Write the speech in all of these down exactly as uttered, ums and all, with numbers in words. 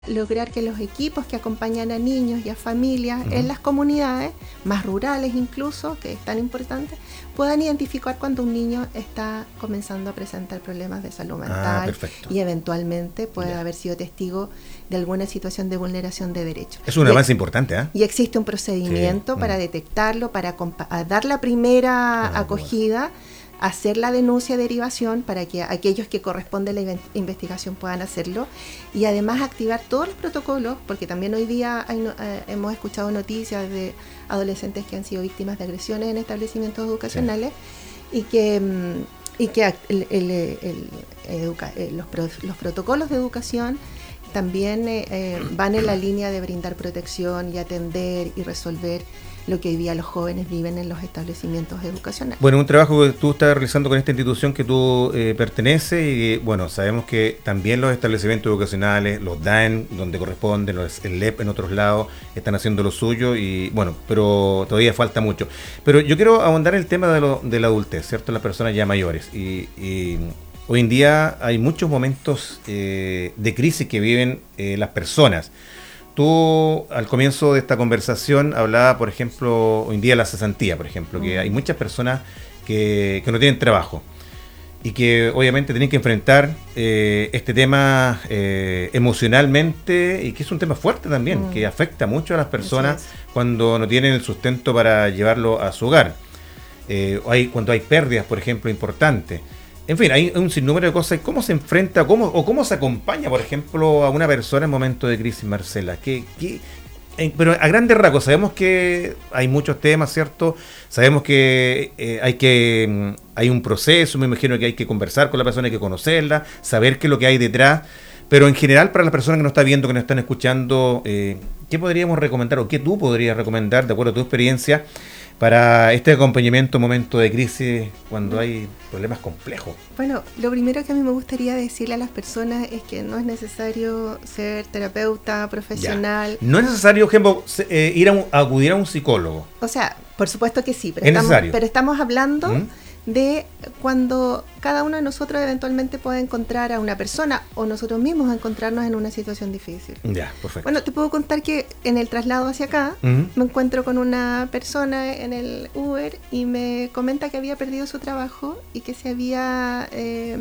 Lograr que los equipos que acompañan a niños y a familias Uh-huh. en las comunidades, más rurales incluso, que es tan importante, puedan identificar cuando un niño está comenzando a presentar problemas de salud mental perfecto. y eventualmente puede Ya. haber sido testigo de alguna situación de vulneración de derechos. Es un Y- avance importante, ¿eh? Y existe un procedimiento Sí. para Mm. detectarlo, para compa- a dar la primera Ah, qué acogida, hacer la denuncia de derivación para que aquellos que corresponde la inve- investigación puedan hacerlo y además activar todos los protocolos, porque también hoy día hay no- eh, hemos escuchado noticias de adolescentes que han sido víctimas de agresiones en establecimientos educacionales y que mm, y que act- el- el- el- educa- eh, los, pro- los protocolos de educación también eh, eh, van en la línea de brindar protección y atender y resolver lo que hoy día los jóvenes viven en los establecimientos educacionales. Bueno, un trabajo que tú estás realizando con esta institución que tú eh, perteneces y bueno, sabemos que también los establecimientos educacionales, los D A E N, donde corresponden, los, el L E P en otros lados, están haciendo lo suyo y bueno, pero todavía falta mucho. Pero yo quiero ahondar en el tema de, lo, de la adultez, ¿cierto? Las personas ya mayores y, y hoy en día hay muchos momentos eh, de crisis que viven eh, las personas. Tú, al comienzo de esta conversación, hablaba, por ejemplo, hoy en día la cesantía, por ejemplo, que hay muchas personas que, que no tienen trabajo y que obviamente tienen que enfrentar eh, este tema eh, emocionalmente y que es un tema fuerte también, Mm. que afecta mucho a las personas Así es. cuando no tienen el sustento para llevarlo a su hogar. Eh, hay, cuando hay pérdidas, por ejemplo, importantes. En fin, hay un sinnúmero de cosas. ¿Cómo se enfrenta cómo, o cómo se acompaña, por ejemplo, a una persona en momentos de crisis, Marcela? ¿Qué, qué, eh, pero a grandes rasgos, sabemos que hay muchos temas, ¿cierto? Sabemos que eh, hay que mm, hay un proceso, me imagino que hay que conversar con la persona, hay que conocerla, saber qué es lo que hay detrás. Pero en general, para las personas que nos están viendo, que nos están escuchando, eh, ¿qué podríamos recomendar o qué tú podrías recomendar, de acuerdo a tu experiencia, para este acompañamiento en momentos de crisis cuando hay problemas complejos? Bueno, lo primero que a mí me gustaría decirle a las personas es que no es necesario ser terapeuta profesional. Ya. No es necesario, por ejemplo, se- eh, ir a, un- a acudir a un psicólogo. O sea, por supuesto que sí, pero, Es estamos, necesario. pero estamos hablando ¿Mm? de cuando cada uno de nosotros eventualmente puede encontrar a una persona o nosotros mismos encontrarnos en una situación difícil. Ya, perfecto. Bueno, te puedo contar que en el traslado hacia acá Ujú. me encuentro con una persona en el Uber y me comenta que había perdido su trabajo y que se había eh,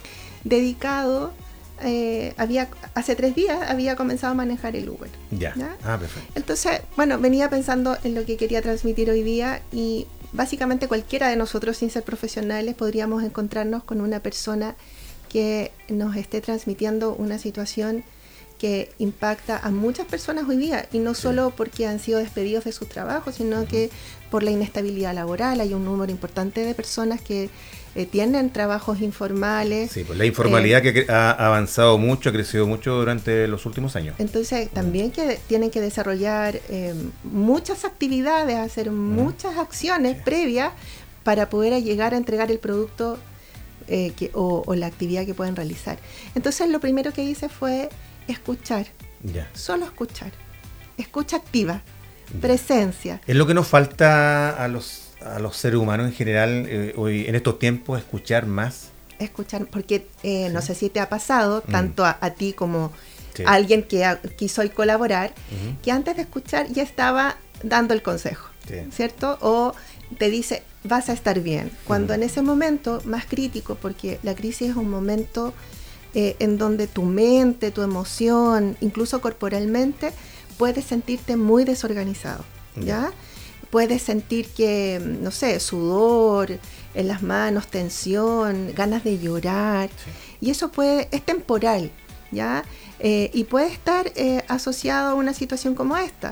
dedicado, eh, había hace tres días había comenzado a manejar el Uber. Ya. ¿Ya? Ah, perfecto. Entonces, bueno, venía pensando en lo que quería transmitir hoy día y básicamente cualquiera de nosotros, sin ser profesionales, podríamos encontrarnos con una persona que nos esté transmitiendo una situación que impacta a muchas personas hoy día, y no solo porque han sido despedidos de sus trabajos, sino que por la inestabilidad laboral. Hay un número importante de personas que eh, tienen trabajos informales. Sí, pues la informalidad eh, que ha avanzado mucho, ha crecido mucho durante los últimos años. Entonces también que tienen que desarrollar eh, muchas actividades, hacer muchas acciones Sí. previas para poder llegar a entregar el producto eh, que, o, o la actividad que pueden realizar. Entonces lo primero que hice fue escuchar, Ya. solo escuchar, escucha activa, Ya. presencia. Es lo que nos falta a los a los seres humanos en general eh, hoy en estos tiempos, escuchar más. Escuchar, porque eh, Sí. no sé si te ha pasado, Mm. tanto a, a ti como Sí. a alguien que ha- quiso hoy colaborar, Ujú. que antes de escuchar ya estaba dando el consejo, Sí. ¿cierto? O te dice, vas a estar bien. Cuando Ujú. en ese momento más crítico, porque la crisis es un momento eh, en donde tu mente, tu emoción, incluso corporalmente, puedes sentirte muy desorganizado, ¿ya? Ya. Puedes sentir que, no sé, sudor en las manos, tensión, ganas de llorar, Sí. y eso puede, es temporal, ¿ya? Eh, y puede estar eh, asociado a una situación como esta.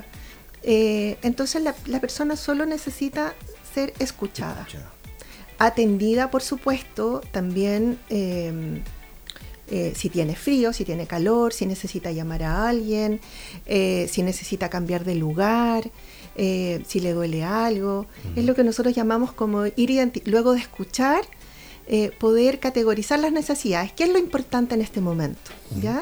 Eh, entonces la, la persona solo necesita ser escuchada, Escucha. atendida, por supuesto, también eh, eh, si tiene frío, si tiene calor, si necesita llamar a alguien, eh, si necesita cambiar de lugar, eh, si le duele algo. Ujú. Es lo que nosotros llamamos como ir identi- luego de escuchar, eh, poder categorizar las necesidades. ¿Qué es lo importante en este momento? Ujú. ¿Ya?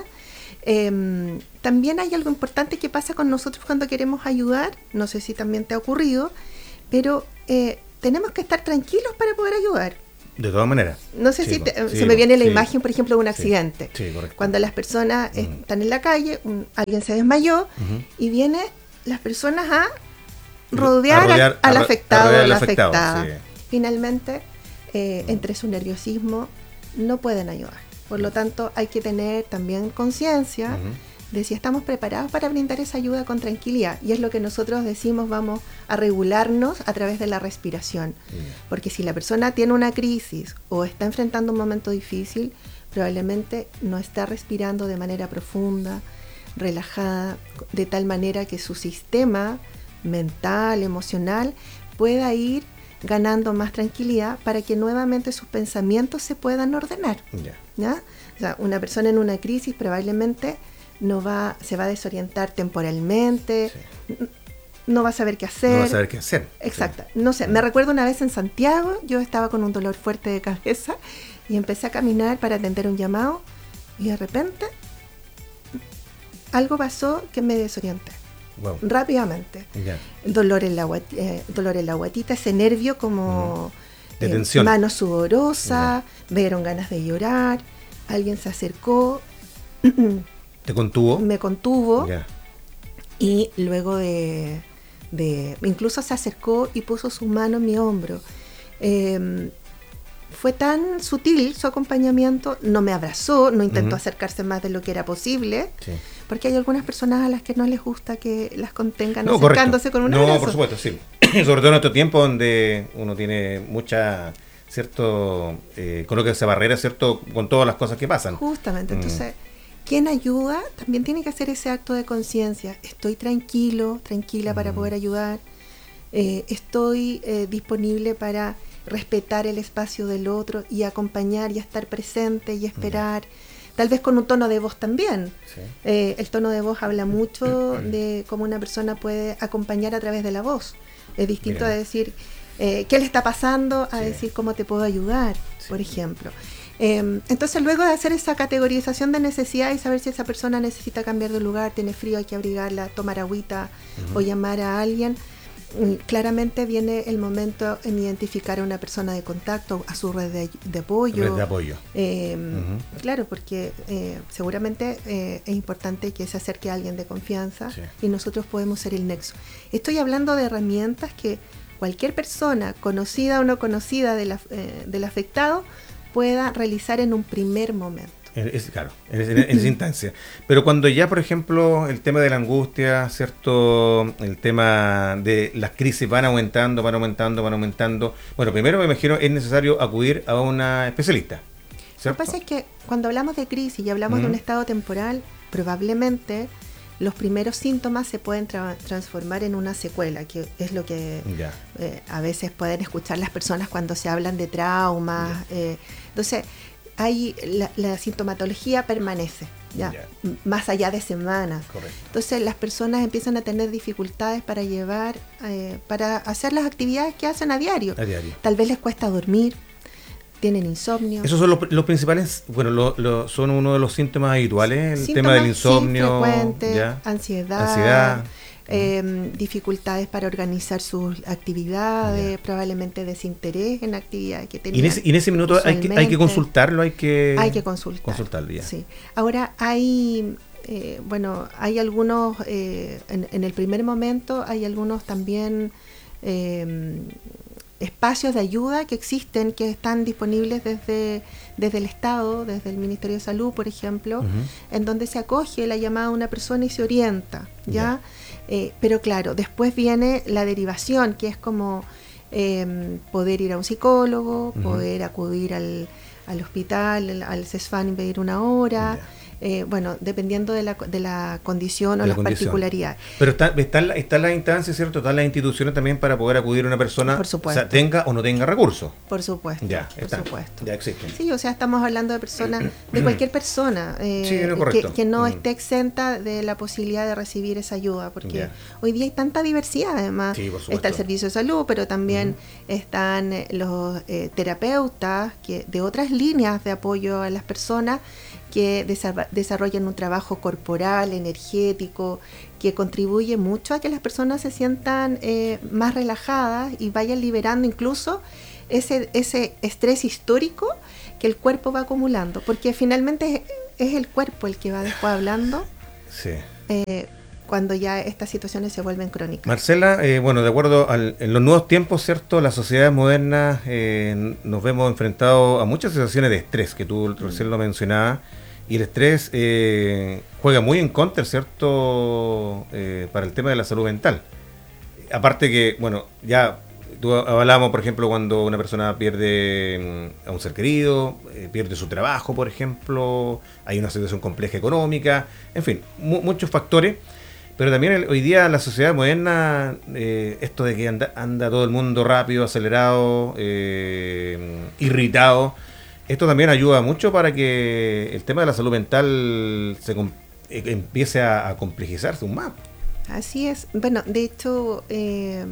Eh, también hay algo importante que pasa con nosotros cuando queremos ayudar, no sé si también te ha ocurrido, pero eh, tenemos que estar tranquilos para poder ayudar. De todas maneras. No sé sí, si te, sí, se me viene la sí, imagen, por ejemplo, de un accidente. Sí, sí, correcto. Cuando las personas Mm. están en la calle, un, alguien se desmayó Uh-huh. y vienen las personas a rodear, a rodear, al, al a, afectado o o la afectado, afectada. sí. Finalmente, eh, entre su nerviosismo, no pueden ayudar. Por lo tanto, hay que tener también conciencia Uh-huh. de si estamos preparados para brindar esa ayuda con tranquilidad. Y es lo que nosotros decimos, vamos a regularnos a través de la respiración. Yeah. Porque si la persona tiene una crisis o está enfrentando un momento difícil, probablemente no está respirando de manera profunda, relajada, de tal manera que su sistema mental, emocional, pueda ir ganando más tranquilidad para que nuevamente sus pensamientos se puedan ordenar. Yeah. ¿Ya? O sea, una persona en una crisis probablemente no va, se va a desorientar temporalmente, sí. no va a saber qué hacer. No va a saber qué hacer. Exacto. Sí. No sé, me recuerdo una vez en Santiago, yo estaba con un dolor fuerte de cabeza y empecé a caminar para atender un llamado y de repente algo pasó que me desorienté. Wow. Rápidamente. Yeah. Dolor en la guat- eh, dolor en la guatita, ese nervio como mm. de eh, tensión. Mano sudorosa, yeah. Me dieron ganas de llorar, alguien se acercó. ¿Te contuvo? Me contuvo. Yeah. Y luego de, de... Incluso se acercó y puso su mano en mi hombro. Eh, fue tan sutil su acompañamiento, no me abrazó, no intentó uh-huh. acercarse más de lo que era posible, sí. porque hay algunas personas a las que no les gusta que las contengan no, acercándose correcto. con un no, abrazo. No, por supuesto, sí. Sobre todo en nuestro tiempo donde uno tiene mucha, cierto, eh, coloca esa barrera, cierto, con todas las cosas que pasan. Justamente, mm. entonces, quien ayuda también tiene que hacer ese acto de conciencia. Estoy tranquilo, tranquila mm. para poder ayudar, eh, estoy eh, disponible para respetar el espacio del otro y acompañar y estar presente y esperar, mm. tal vez con un tono de voz también. Sí. Eh, el tono de voz habla mucho de cómo una persona puede acompañar a través de la voz. Es distinto Mira. a decir eh, qué le está pasando a sí. decir cómo te puedo ayudar, sí. por ejemplo. Eh, entonces, luego de hacer esa categorización de necesidad y saber si esa persona necesita cambiar de lugar, tiene frío, hay que abrigarla, tomar agüita uh-huh. o llamar a alguien, claramente viene el momento en identificar a una persona de contacto, a su red de, de apoyo. Red de apoyo. Eh, uh-huh. Claro, porque eh, seguramente eh, es importante que se acerque a alguien de confianza sí. y nosotros podemos ser el nexo. Estoy hablando de herramientas que cualquier persona, conocida o no conocida de la, eh, del afectado, pueda realizar en un primer momento. Es, claro, en, en, en esa instancia. Pero cuando ya, por ejemplo, el tema de la angustia, ¿cierto? El tema de las crisis van aumentando, van aumentando, van aumentando. Bueno, primero me imagino es necesario acudir a una especialista, ¿cierto? Lo que pasa es que cuando hablamos de crisis y hablamos uh-huh. de un estado temporal, probablemente los primeros síntomas se pueden tra- transformar en una secuela, que es lo que yeah. eh, a veces pueden escuchar las personas cuando se hablan de traumas. Yeah. Eh, entonces, hay la, la sintomatología permanece, ya, yeah. m- más allá de semanas. Correcto. Entonces las personas empiezan a tener dificultades para llevar, eh, para hacer las actividades que hacen a diario. A diario. Tal vez les cuesta dormir, tienen insomnio. Esos son los, los principales, bueno, lo, lo, son uno de los síntomas habituales, el síntomas, tema del insomnio, sí, frecuente, ¿ya? ansiedad. ansiedad. Eh, dificultades para organizar sus actividades, yeah. probablemente desinterés en actividades que tenían. Y en ese, y en ese minuto hay que, hay que consultarlo, hay que, hay que consultar, consultarlo. Ya. Sí. Ahora hay, eh, bueno, hay algunos, eh, en, en el primer momento hay algunos también eh, espacios de ayuda que existen, que están disponibles desde, desde el Estado, desde el Ministerio de Salud, por ejemplo, uh-huh. en donde se acoge la llamada a una persona y se orienta, ¿ya? Yeah. Eh, pero claro, después viene la derivación, que es como eh, poder ir a un psicólogo, uh-huh. poder acudir al, al hospital, al, al CESFAM y pedir una hora, yeah. eh, bueno, dependiendo de la, de la condición o la las condición. particularidades. Pero está, está, la, está la instancia, ¿cierto? Están las instituciones también para poder acudir a una persona, por supuesto. O sea, tenga o no tenga recursos. Por supuesto, ya, por está, supuesto. Ya existen. Sí, o sea, estamos hablando de personas, de cualquier persona eh, sí, no, que, que no mm. esté exenta de la posibilidad de recibir esa ayuda, porque ya. hoy día hay tanta diversidad, además. Sí, está el servicio de salud, pero también uh-huh. están eh, los eh, terapeutas que de otras líneas de apoyo a las personas que desa- desarrollan un trabajo corporal, energético, que contribuye mucho a que las personas se sientan eh, más relajadas y vayan liberando incluso ese, ese estrés histórico que el cuerpo va acumulando, porque finalmente es, es el cuerpo el que va después hablando. Sí. Eh, cuando ya estas situaciones se vuelven crónicas. Marcela, eh, bueno, de acuerdo al, en los nuevos tiempos, ¿cierto? Las sociedades modernas eh, nos vemos enfrentados a muchas situaciones de estrés, que tú recién lo mencionabas, y el estrés eh, juega muy en contra, ¿cierto? Eh, para el tema de la salud mental. Aparte que, bueno, ya tú hablamos, por ejemplo, cuando una persona pierde a un ser querido, eh, pierde su trabajo, por ejemplo, hay una situación compleja económica, en fin, mu- muchos factores. Pero también el, hoy día la sociedad moderna, eh, esto de que anda, anda todo el mundo rápido, acelerado, eh, irritado, esto también ayuda mucho para que el tema de la salud mental se com- eh, empiece a, a complejizarse un más. Así es. Bueno, de hecho, eh,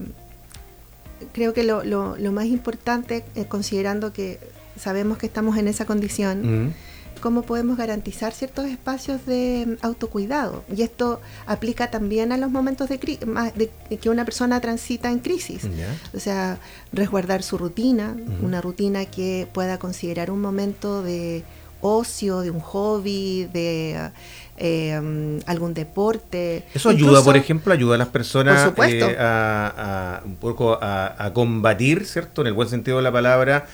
creo que lo, lo, lo más importante, eh, considerando que sabemos que estamos en esa condición, mm. cómo podemos garantizar ciertos espacios de autocuidado. Y esto aplica también a los momentos de, cri- de, de que una persona transita en crisis. Yeah. O sea, resguardar su rutina, Uh-huh. una rutina que pueda considerar un momento de ocio, de un hobby, de eh, um, algún deporte. Eso ayuda, Incluso, por ejemplo, ayuda a las personas eh, a, a un poco a, a combatir, ¿cierto? En el buen sentido de la palabra,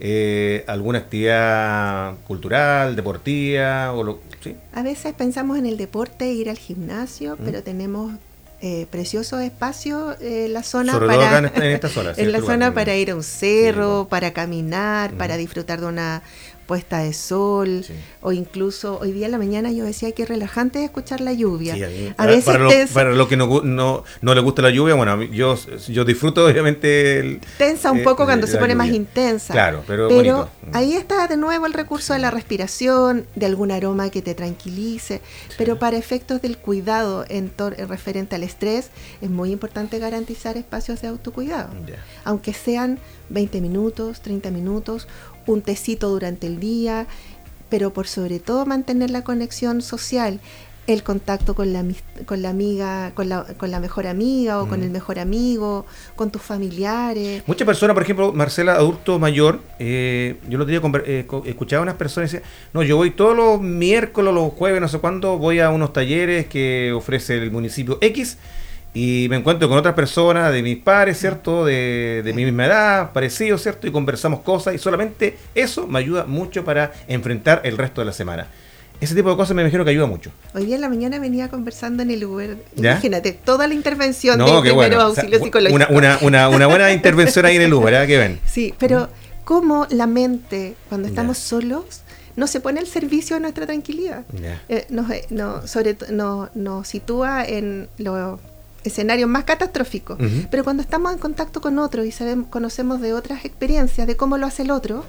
Eh, alguna actividad cultural, deportiva o lo, ¿sí? A veces pensamos en el deporte, ir al gimnasio, mm. pero tenemos eh, preciosos espacios en la zona Sobre para todo acá en esta, en esta zona, en la zona lugar, para ir a un cerro, sí, para caminar, mm. para disfrutar de una puesta de sol, sí. o incluso hoy día en la mañana yo decía que relajante es escuchar la lluvia. Sí, a, mí, a para, veces para, lo, tensa, para lo que no, no, no le gusta la lluvia, bueno, yo, yo disfruto obviamente el, tensa un poco eh, cuando se pone lluvia. Más intensa. Claro, pero, pero ahí está de nuevo el recurso sí. de la respiración, de algún aroma que te tranquilice, sí. pero para efectos del cuidado en, tor- en referente al estrés es muy importante garantizar espacios de autocuidado, yeah. aunque sean veinte minutos, treinta minutos, un tecito durante el día, pero por sobre todo mantener la conexión social, el contacto con la, con la amiga, con la, con la mejor amiga o mm. con el mejor amigo, con tus familiares. Muchas personas, por ejemplo, Marcela, adulto mayor, eh, yo lo tenía eh, escuchaba a unas personas y decían, no, yo voy todos los miércoles, los jueves, no sé cuándo, voy a unos talleres que ofrece el municipio X y me encuentro con otras personas de mis pares, ¿cierto? De, de mi misma edad, parecidos, ¿cierto? Y conversamos cosas y solamente eso me ayuda mucho para enfrentar el resto de la semana. Ese tipo de cosas me imagino que ayuda mucho. Hoy día en la mañana venía conversando en el Uber. ¿Ya? Imagínate, toda la intervención no, de primeros bueno. auxilios o sea, psicológicos. Una, una, una, una buena intervención ahí en el Uber, ¿eh? Que ven. Sí, pero cómo la mente, cuando estamos ¿Ya? solos, no se pone al servicio de nuestra tranquilidad. Eh, nos, no, sobre, no, nos sitúa en los escenarios más catastróficos. Uh-huh. Pero cuando estamos en contacto con otros y sabemos, conocemos de otras experiencias, de cómo lo hace el otro,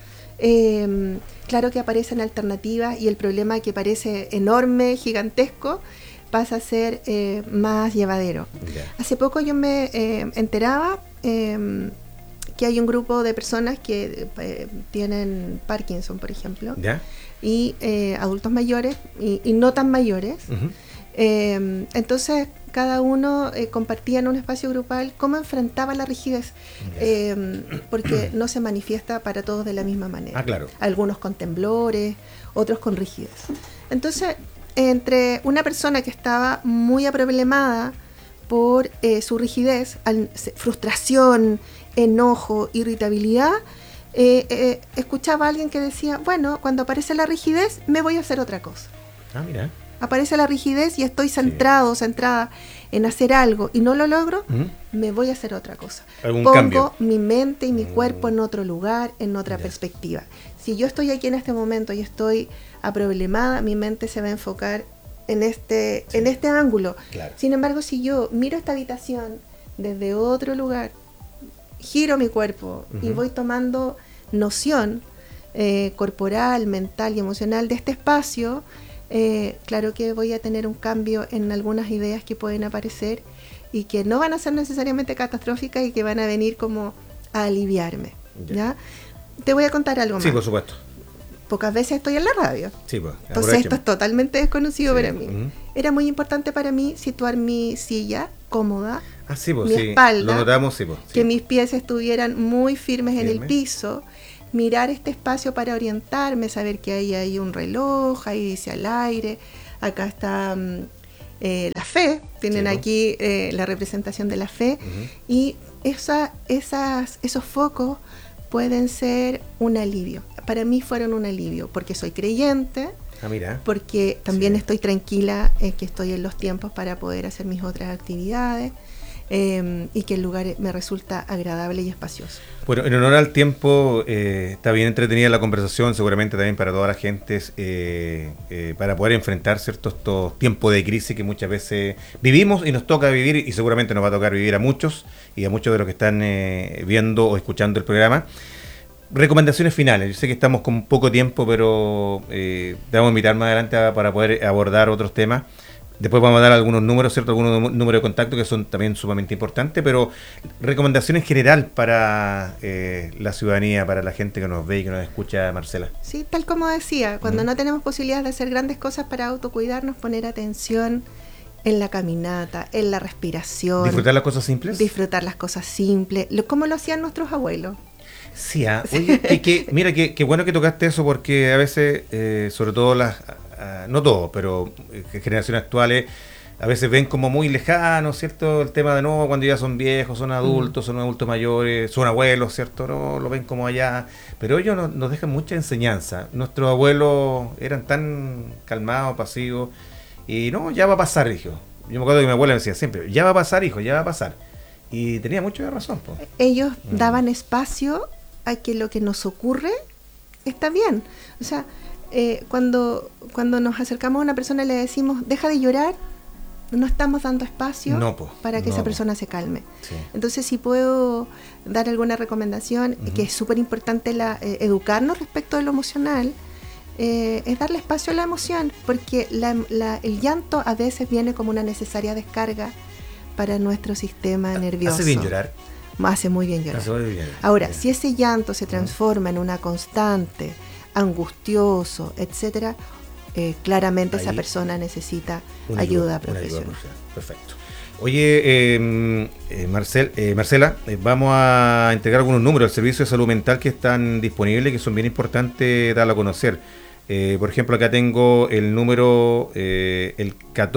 Eh, claro que aparecen alternativas y el problema que parece enorme, gigantesco, pasa a ser eh, más llevadero. Yeah. Hace poco yo me eh, enteraba eh, que hay un grupo de personas que eh, tienen Parkinson, por ejemplo, yeah. y eh, adultos mayores y, y no tan mayores. Uh-huh. Eh, entonces cada uno eh, compartía en un espacio grupal cómo enfrentaba la rigidez, eh, porque no se manifiesta para todos de la misma manera. Ah, claro. Algunos con temblores, otros con rigidez. Entonces, entre una persona que estaba muy aproblemada por eh, su rigidez, al, frustración, enojo, irritabilidad, eh, eh, escuchaba a alguien que decía, bueno, cuando aparece la rigidez, me voy a hacer otra cosa. Ah, mira. Aparece la rigidez y estoy centrado, sí. centrada en hacer algo y no lo logro, uh-huh. me voy a hacer otra cosa. ¿Algún Pongo cambio? mi mente y mi cuerpo en otro lugar, en otra yes. perspectiva. Si yo estoy aquí en este momento y estoy aproblemada, mi mente se va a enfocar en este, sí. en este ángulo. Claro. Sin embargo, si yo miro esta habitación desde otro lugar, giro mi cuerpo uh-huh. y voy tomando noción eh, corporal, mental y emocional de este espacio, Eh, claro que voy a tener un cambio en algunas ideas que pueden aparecer y que no van a ser necesariamente catastróficas y que van a venir como a aliviarme. ¿Ya? ¿Ya? Te voy a contar algo más. Sí, por supuesto. pocas veces estoy en la radio. Sí, pues, entonces esto es totalmente desconocido sí. para mí. Uh-huh. Era muy importante para mí situar mi silla cómoda, ah, sí, pues, mi sí. espalda, lo notamos, sí, pues, sí. que mis pies estuvieran muy firmes Firme. en el piso, mirar este espacio para orientarme, saber que ahí hay un reloj, ahí dice al aire, acá está eh, la fe, tienen sí, aquí eh, la representación de la fe, uh-huh. y esa, esas, esos focos pueden ser un alivio. Para mí fueron un alivio, porque soy creyente, ah, mira. porque también sí. estoy tranquila en que estoy en los tiempos para poder hacer mis otras actividades, eh, y que el lugar me resulta agradable y espacioso. Bueno, en honor al tiempo, eh, está bien entretenida la conversación, seguramente también para toda la gente, eh, eh, para poder enfrentar ciertos estos tiempos de crisis que muchas veces vivimos y nos toca vivir, y seguramente nos va a tocar vivir a muchos y a muchos de los que están eh, viendo o escuchando el programa. Recomendaciones finales. Yo sé que estamos con poco tiempo, pero eh, te vamos a invitar más adelante a, para poder abordar otros temas. Después vamos a dar algunos números, ¿cierto? Algunos números de contacto que son también sumamente importantes, pero recomendaciones general para eh, la ciudadanía, para la gente que nos ve y que nos escucha, Marcela. Sí, tal como decía, cuando ¿Mm? no tenemos posibilidades de hacer grandes cosas para autocuidarnos, poner atención en la caminata, en la respiración. ¿Disfrutar las cosas simples? Disfrutar las cosas simples, lo, como lo hacían nuestros abuelos. Sí, ah, oye, que, que, mira, que, que bueno que tocaste eso, porque a veces, eh, sobre todo las, uh, no todo, pero eh, generaciones actuales, a veces ven como muy lejano, ¿cierto? El tema de no, cuando ya son viejos, son adultos, mm. son adultos mayores, son abuelos, ¿cierto? No, lo ven como allá, pero ellos nos, nos dejan mucha enseñanza. Nuestros abuelos eran tan calmados, pasivos, y no, ya va a pasar, hijo. Yo me acuerdo que mi abuela me decía siempre, ya va a pasar, hijo, ya va a pasar. Y tenía mucho de razón, pues. Ellos mm. daban espacio a que lo que nos ocurre está bien. O sea, eh, cuando, cuando nos acercamos a una persona y le decimos, deja de llorar, no estamos dando espacio no, po, para que no, esa persona po. se calme. Sí. Entonces, si puedo dar alguna recomendación, uh-huh. que es súper importante la, eh, educarnos respecto de lo emocional, eh, es darle espacio a la emoción, porque la, la, el llanto a veces viene como una necesaria descarga para nuestro sistema nervioso. ¿Hace bien llorar? Hace muy bien llorar. Hace muy bien. Ahora, bien. si ese llanto se transforma en una constante, angustioso, etcétera, eh, claramente Ahí, esa persona necesita ayuda, ayuda profesional. Ayuda Perfecto. Oye, eh, eh, Marcel, eh, Marcela, eh, vamos a entregar algunos números del servicio de salud mental que están disponibles, que son bien importantes darlo a conocer. Eh, por ejemplo, acá tengo el número, eh, el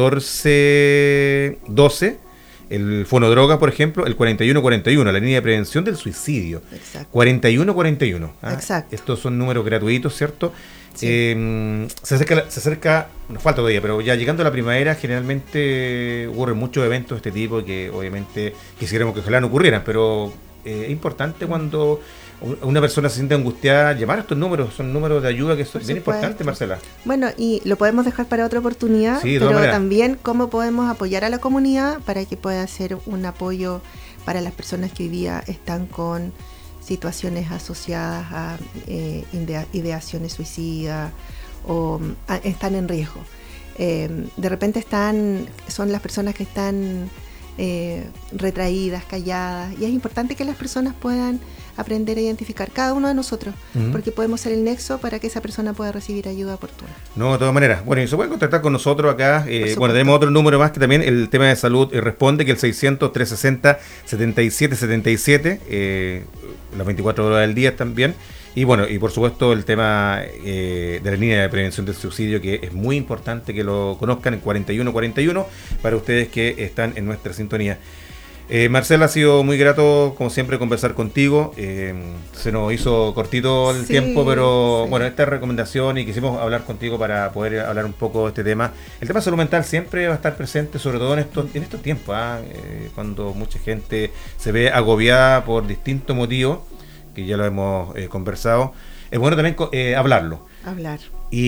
catorce doce, el Fonodroga, por ejemplo, el cuarenta y uno cuarenta y uno, la línea de prevención del suicidio. Exacto. cuarenta y uno cuarenta y uno. ¿ah? Exacto. Estos son números gratuitos, ¿cierto? Sí. Eh, se acerca, se acerca, nos falta todavía, pero ya llegando a la primavera generalmente ocurren muchos eventos de este tipo que obviamente quisiéramos que ojalá no ocurrieran, pero eh, es importante cuando una persona se siente angustiada, llamar a estos números, son números de ayuda que son bien importantes, Marcela. Bueno, y lo podemos dejar para otra oportunidad, sí, pero también cómo podemos apoyar a la comunidad para que pueda ser un apoyo para las personas que hoy día están con situaciones asociadas a eh, idea, ideaciones suicidas o a, están en riesgo. Eh, de repente están, son las personas que están eh, retraídas, calladas, y es importante que las personas puedan aprender a identificar cada uno de nosotros, uh-huh. porque podemos ser el nexo para que esa persona pueda recibir ayuda oportuna. No, de todas maneras. Bueno, y se pueden contactar con nosotros acá. Eh, bueno, tenemos otro número más que también el tema de salud eh, responde, que el seiscientos, trescientos sesenta, setenta y siete setenta y siete, eh, las veinticuatro horas del día también. Y bueno, y por supuesto el tema eh, de la línea de prevención del suicidio, que es muy importante que lo conozcan, en cuarenta y uno cuarenta y uno, para ustedes que están en nuestra sintonía. Eh, Marcela, ha sido muy grato, como siempre, conversar contigo. Eh, se nos hizo cortito el sí, tiempo, pero sí. bueno, esta recomendación, y quisimos hablar contigo para poder hablar un poco de este tema. El tema de salud mental siempre va a estar presente, sobre todo en estos, en estos tiempos, ¿eh? Eh, cuando mucha gente se ve agobiada por distintos motivos, que ya lo hemos eh, conversado. Es bueno también eh, hablarlo. Hablar.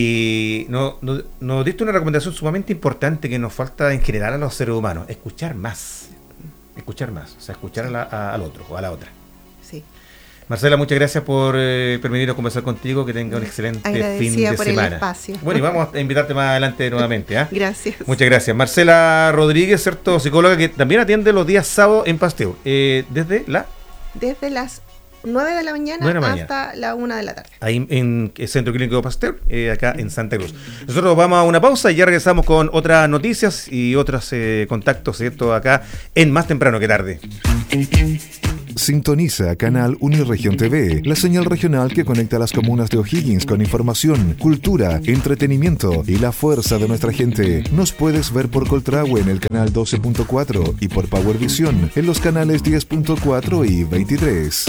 Y nos no, no diste una recomendación sumamente importante que nos falta en general a los seres humanos: escuchar más. Escuchar más, o sea, escuchar a la, a, al otro o a la otra. Sí. Marcela, muchas gracias por eh, permitirnos conversar contigo, que tenga un excelente fin de por semana. El espacio. Bueno, y vamos a invitarte más adelante nuevamente. ¿eh? Gracias. Muchas gracias. Marcela Rodríguez, cierto, psicóloga que también atiende los días sábados en Pasteur. Eh, ¿Desde la? Desde las nueve de la mañana nueve de la hasta mañana. la una de la tarde. Ahí en el Centro Clínico Pasteur, eh, acá en Santa Cruz. Nosotros vamos a una pausa y ya regresamos con otras noticias y otros eh, contactos, ¿cierto? Acá en Más Temprano que Tarde. Sintoniza Canal Uniregión T V, la señal regional que conecta las comunas de O'Higgins con información, cultura, entretenimiento y la fuerza de nuestra gente. Nos puedes ver por Coltrahue en el canal doce punto cuatro y por Powervisión en los canales diez punto cuatro y veintitrés.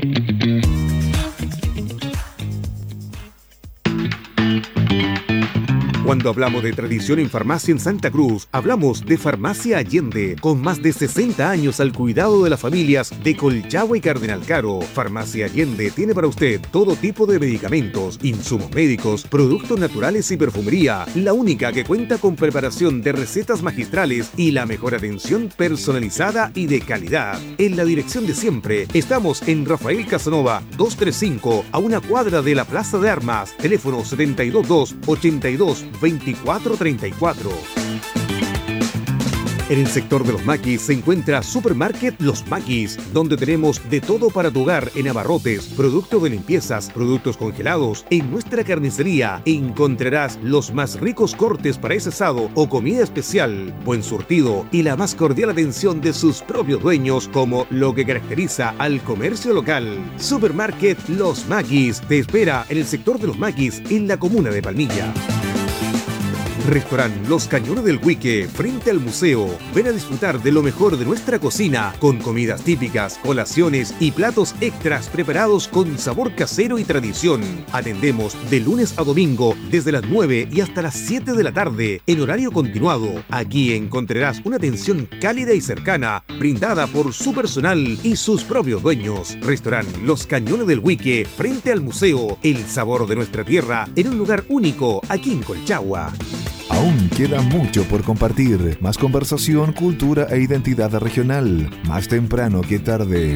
Cuando hablamos de tradición en farmacia en Santa Cruz, hablamos de Farmacia Allende, con más de sesenta años al cuidado de las familias de Colchagua y Cardenal Caro. Farmacia Allende tiene para usted todo tipo de medicamentos, insumos médicos, productos naturales y perfumería, la única que cuenta con preparación de recetas magistrales y la mejor atención personalizada y de calidad. En la dirección de siempre, estamos en Rafael Casanova doscientos treinta y cinco, a una cuadra de la Plaza de Armas, teléfono setenta y dos dos, ochenta y dos, veinticuatro treinta y cuatro. En el sector de los maquis se encuentra Supermarket Los Maquis, donde tenemos de todo para tu hogar en abarrotes, productos de limpiezas, productos congelados. En nuestra carnicería encontrarás los más ricos cortes para ese asado o comida especial, buen surtido y la más cordial atención de sus propios dueños, como lo que caracteriza al comercio local. Supermarket Los Maquis te espera en el sector de los maquis en la comuna de Palmilla. Restaurante Los Cañones del Huique, frente al museo. Ven a disfrutar de lo mejor de nuestra cocina, con comidas típicas, colaciones y platos extras preparados con sabor casero y tradición. Atendemos de lunes a domingo desde las nueve y hasta las siete de la tarde, en horario continuado. Aquí encontrarás una atención cálida y cercana, brindada por su personal y sus propios dueños. Restaurante Los Cañones del Huique, frente al museo. El sabor de nuestra tierra en un lugar único, aquí en Colchagua. Aún queda mucho por compartir. Más conversación, cultura e identidad regional. Más temprano que tarde.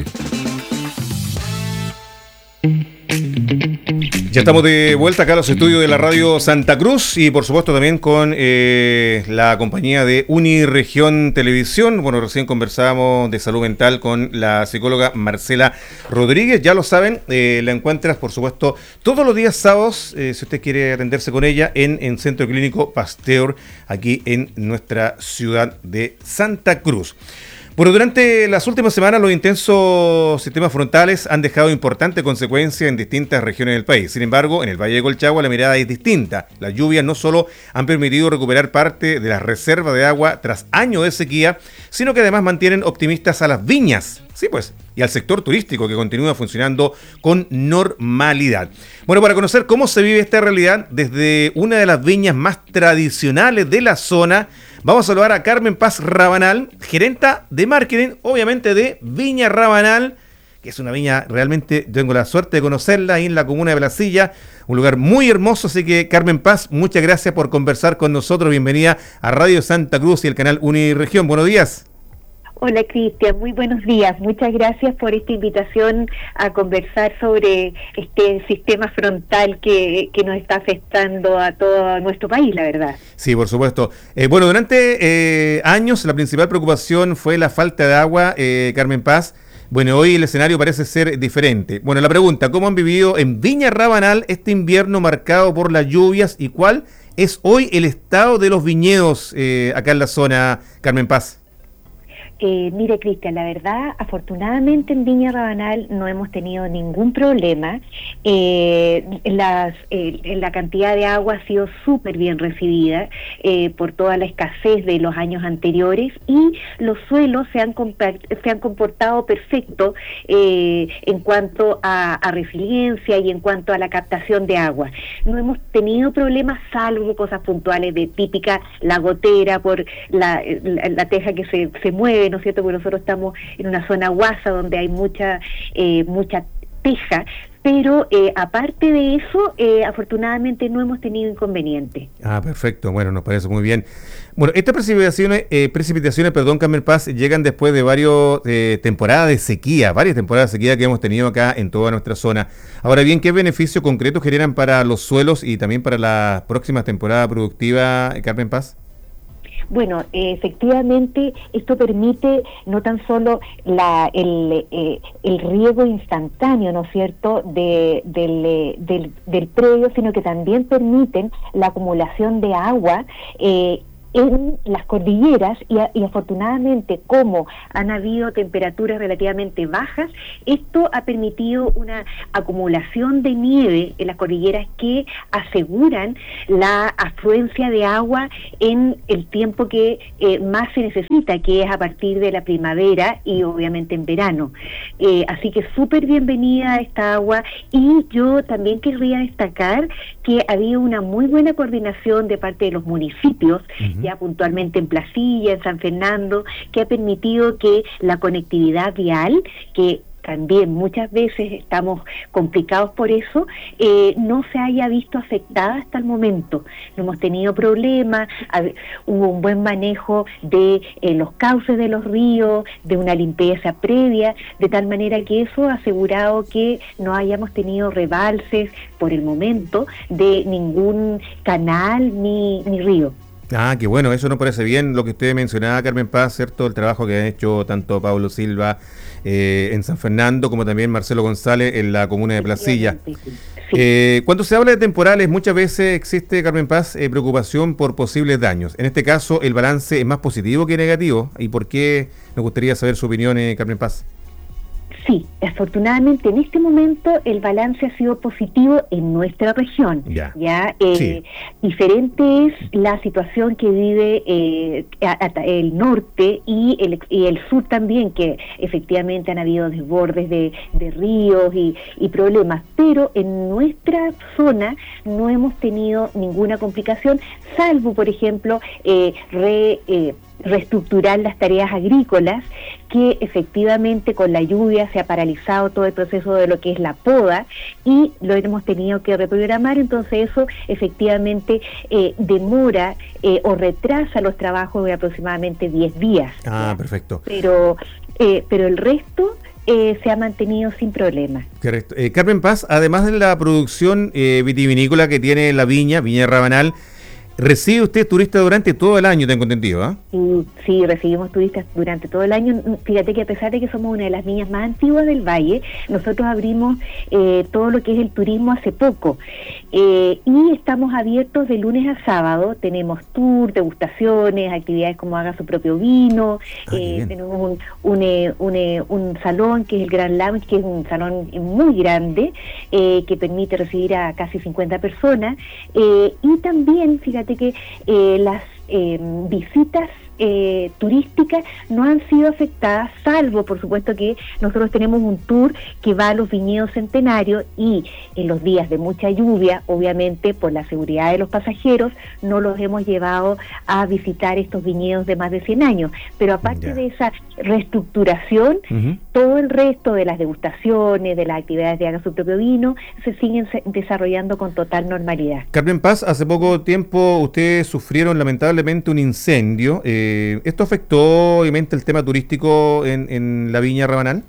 Ya estamos de vuelta acá a los estudios de la Radio Santa Cruz y por supuesto también con eh, la compañía de Uniregión Televisión. Bueno, recién conversábamos de salud mental con la psicóloga Marcela Rodríguez. Ya lo saben, eh, la encuentras por supuesto todos los días sábados, eh, si usted quiere atenderse con ella, en, en Centro Clínico Pasteur, aquí en nuestra ciudad de Santa Cruz. Bueno, durante las últimas semanas los intensos sistemas frontales han dejado importantes consecuencias en distintas regiones del país. Sin embargo, en el Valle de Colchagua la mirada es distinta. Las lluvias no solo han permitido recuperar parte de las reservas de agua tras años de sequía, sino que además mantienen optimistas a las viñas, sí pues, y al sector turístico que continúa funcionando con normalidad. Bueno, para conocer cómo se vive esta realidad desde una de las viñas más tradicionales de la zona, vamos a saludar a Carmen Paz Rabanal, gerenta de marketing, obviamente de Viña Rabanal, que es una viña realmente, tengo la suerte de conocerla ahí en la comuna de Placilla, un lugar muy hermoso, así que Carmen Paz, muchas gracias por conversar con nosotros, bienvenida a Radio Santa Cruz y el canal Uniregión, buenos días. Hola Cristian, muy buenos días. Muchas gracias por esta invitación a conversar sobre este sistema frontal que, que nos está afectando a todo nuestro país, la verdad. Sí, por supuesto. Eh, bueno, durante eh, años la principal preocupación fue la falta de agua, eh, Carmen Paz. Bueno, hoy el escenario parece ser diferente. Bueno, la pregunta, ¿cómo han vivido en Viña Rabanal este invierno marcado por las lluvias y cuál es hoy el estado de los viñedos eh, acá en la zona, Carmen Paz? Eh, mire, Cristian, la verdad, afortunadamente en Viña Rabanal no hemos tenido ningún problema. Eh, las, eh, la cantidad de agua ha sido súper bien recibida eh, por toda la escasez de los años anteriores y los suelos se han, se han comportado perfecto eh, en cuanto a, a resiliencia y en cuanto a la captación de agua. No hemos tenido problemas salvo cosas puntuales de típica la gotera por la, la, la teja que se, se mueve, ¿no es cierto? Porque nosotros estamos en una zona guasa donde hay mucha eh, mucha teja, pero eh, aparte de eso, eh, afortunadamente no hemos tenido inconveniente. Ah, perfecto, bueno, nos parece muy bien. Bueno, estas precipitaciones, eh, precipitaciones, perdón, Carmen Paz, llegan después de varias eh, temporadas de sequía, varias temporadas de sequía que hemos tenido acá en toda nuestra zona. Ahora bien, ¿qué beneficios concretos generan para los suelos y también para la próxima temporada productiva, Carmen Paz? Bueno, eh, efectivamente esto permite no tan solo la, el, eh, el riego instantáneo, ¿no es cierto?, de, del, eh, del, del predio, sino que también permiten la acumulación de agua eh, en las cordilleras y, y afortunadamente como han habido temperaturas relativamente bajas, esto ha permitido una acumulación de nieve en las cordilleras que aseguran la afluencia de agua en el tiempo que eh, más se necesita, que es a partir de la primavera y obviamente en verano. Eh, así que súper bienvenida esta agua, y yo también querría destacar que había una muy buena coordinación de parte de los municipios, uh-huh. ya puntualmente en Placilla, en San Fernando, que ha permitido que la conectividad vial, que también muchas veces estamos complicados por eso, eh, no se haya visto afectada hasta el momento. No hemos tenido problemas, hubo un buen manejo de eh, los cauces de los ríos, de una limpieza previa, de tal manera que eso ha asegurado que no hayamos tenido rebalses por el momento de ningún canal ni, ni río. Ah, qué bueno, eso nos parece bien lo que usted mencionaba, Carmen Paz, ¿cierto? El trabajo que han hecho tanto Pablo Silva eh, en San Fernando como también Marcelo González en la comuna de Placilla. Sí. Eh, cuando se habla de temporales, muchas veces existe, Carmen Paz, eh, preocupación por posibles daños. En este caso, el balance es más positivo que negativo. ¿Y por qué? Me gustaría saber su opinión, eh, Carmen Paz. Sí, afortunadamente en este momento el balance ha sido positivo en nuestra región. Ya, ya eh, sí. Diferente es la situación que vive eh, el norte y el, y el sur también, que efectivamente han habido desbordes de, de ríos y, y problemas, pero en nuestra zona no hemos tenido ninguna complicación, salvo, por ejemplo, eh, re... Eh, reestructurar las tareas agrícolas, que efectivamente con la lluvia se ha paralizado todo el proceso de lo que es la poda y lo hemos tenido que reprogramar. Entonces eso efectivamente eh, demora eh, o retrasa los trabajos de aproximadamente diez días. Ah, perfecto. Pero, eh, pero el resto Eh, se ha mantenido sin problema. Correcto. Eh, Carmen Paz, además de la producción eh, vitivinícola que tiene la viña, Viña Rabanal, ¿recibe usted turistas durante todo el año, tengo entendido? ¿eh? Sí, sí, recibimos turistas durante todo el año. Fíjate que a pesar de que somos una de las viñas más antiguas del valle, nosotros abrimos eh, todo lo que es el turismo hace poco. Eh, y estamos abiertos de lunes a sábado. Tenemos tour, degustaciones, actividades como haga su propio vino. Ah, eh, tenemos un, un, eh, un, eh, un salón que es el Grand Lounge, que es un salón muy grande, eh, que permite recibir a casi cincuenta personas. Eh, y también, fíjate que eh, las eh, visitas eh, turísticas no han sido afectadas, salvo por supuesto que nosotros tenemos un tour que va a los viñedos centenarios, y en los días de mucha lluvia, obviamente por la seguridad de los pasajeros, no los hemos llevado a visitar estos viñedos de más de cien años, pero aparte yeah. de esa reestructuración, uh-huh. todo el resto de las degustaciones, de las actividades de haga su propio vino, se siguen se- desarrollando con total normalidad. Carmen Paz, hace poco tiempo ustedes sufrieron lamentablemente un incendio. Eh, ¿Esto afectó obviamente el tema turístico en, en la Viña Rabanal?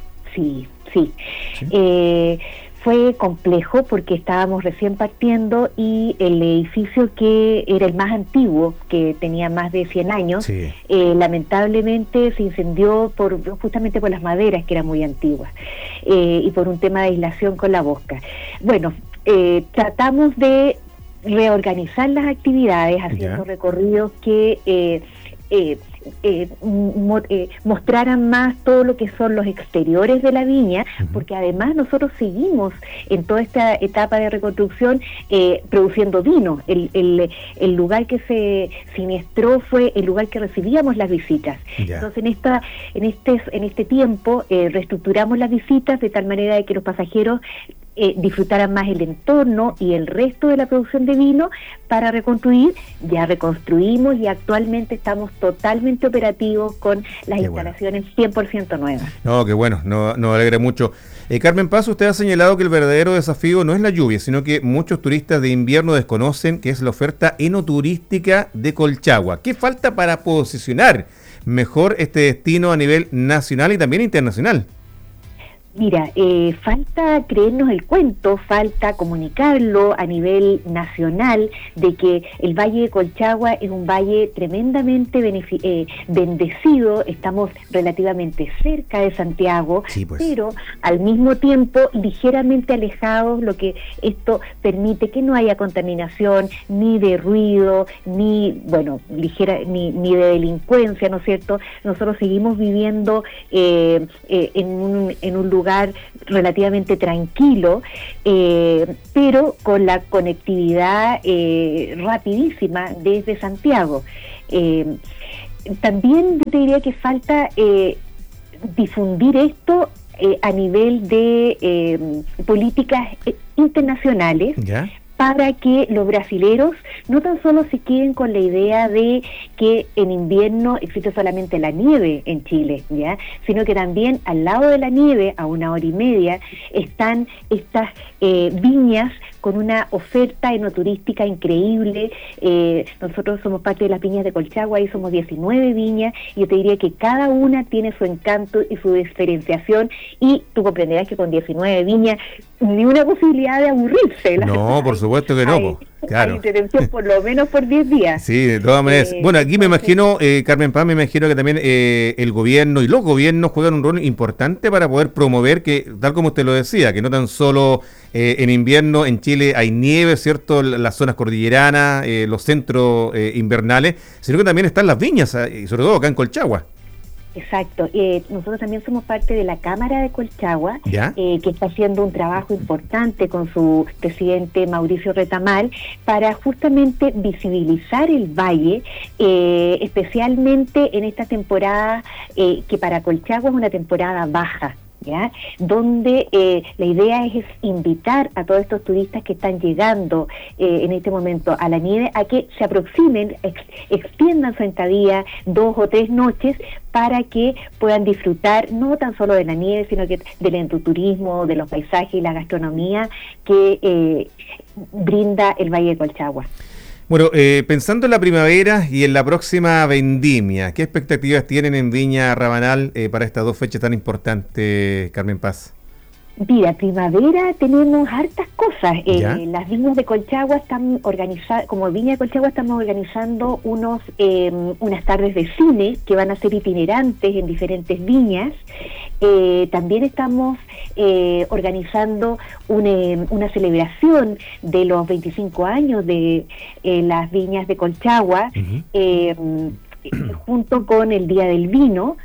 Sí, sí. ¿Sí? Eh, fue complejo porque estábamos recién partiendo y el edificio que era el más antiguo, que tenía más de cien años, sí. eh, lamentablemente se incendió por justamente por las maderas, que eran muy antiguas, eh, y por un tema de aislación con la bosca. Bueno, eh, tratamos de reorganizar las actividades haciendo yeah. recorridos que eh, eh, eh, mo, eh, mostraran más todo lo que son los exteriores de la viña, uh-huh. porque además nosotros seguimos en toda esta etapa de reconstrucción eh, produciendo vino. El, el, el lugar que se siniestró fue el lugar que recibíamos las visitas. Yeah. Entonces en esta en este en este tiempo eh, reestructuramos las visitas de tal manera de que los pasajeros Eh, disfrutaran más el entorno y el resto de la producción de vino para reconstruir. Ya reconstruimos y actualmente estamos totalmente operativos con las qué instalaciones bueno. cien por ciento nuevas. No, qué bueno, nos no alegra mucho. Eh, Carmen Paz, usted ha señalado que el verdadero desafío no es la lluvia, sino que muchos turistas de invierno desconocen que es la oferta enoturística de Colchagua. ¿Qué falta para posicionar mejor este destino a nivel nacional y también internacional? Mira, eh, falta creernos el cuento, falta comunicarlo a nivel nacional de que el Valle de Colchagua es un valle tremendamente benefi- eh, bendecido, estamos relativamente cerca de Santiago, Sí, pues. pero al mismo tiempo ligeramente alejados, lo que esto permite que no haya contaminación ni de ruido, ni, bueno, ligera, ni, ni de delincuencia, ¿no es cierto? Nosotros seguimos viviendo eh, eh, en un, en un lugar lugar relativamente tranquilo, eh, pero con la conectividad eh, rapidísima desde Santiago. Eh, también yo te diría que falta eh, difundir esto eh, a nivel de eh, políticas internacionales. ¿Ya? Para que los brasileros no tan solo se queden con la idea de que en invierno existe solamente la nieve en Chile, ¿ya? Sino que también al lado de la nieve, a una hora y media, están estas eh, viñas con una oferta enoturística increíble. Eh, nosotros somos parte de las viñas de Colchagua, y somos diecinueve viñas, y yo te diría que cada una tiene su encanto y su diferenciación, y tú comprenderás que con diecinueve viñas ni una posibilidad de aburrirse. No, por supuesto que no, hay, po, claro. Hay intervención por lo menos por diez días. Sí, de todas maneras. Eh, bueno, aquí me entonces, imagino, eh, Carmen Paz, me imagino que también eh, el gobierno y los gobiernos juegan un rol importante para poder promover que, tal como usted lo decía, que no tan solo eh, en invierno en Chile hay nieve, ¿cierto? Las zonas cordilleranas, eh, los centros eh, invernales, sino que también están las viñas, eh, y sobre todo acá en Colchagua. Exacto. Eh, nosotros también somos parte de la Cámara de Colchagua, eh, que está haciendo un trabajo importante con su presidente Mauricio Retamal para justamente visibilizar el valle, eh, especialmente en esta temporada eh, que para Colchagua es una temporada baja. ¿Ya? Donde eh, la idea es, es invitar a todos estos turistas que están llegando eh, en este momento a la nieve a que se aproximen, ex, extiendan su estadía dos o tres noches para que puedan disfrutar no tan solo de la nieve, sino que del endoturismo, de los paisajes y la gastronomía que eh, brinda el Valle de Colchagua. Bueno, eh, pensando en la primavera y en la próxima vendimia, ¿qué expectativas tienen en Viña Rabanal eh, para estas dos fechas tan importantes, Carmen Paz? Mira, primavera tenemos hartas cosas. Eh, las viñas de Colchagua están organizadas, como Viña de Colchagua estamos organizando unos eh, unas tardes de cine que van a ser itinerantes en diferentes viñas. Eh, también estamos eh, organizando una, una celebración de los veinticinco años de eh, las viñas de Colchagua, uh-huh. eh, junto con el Día del Vino.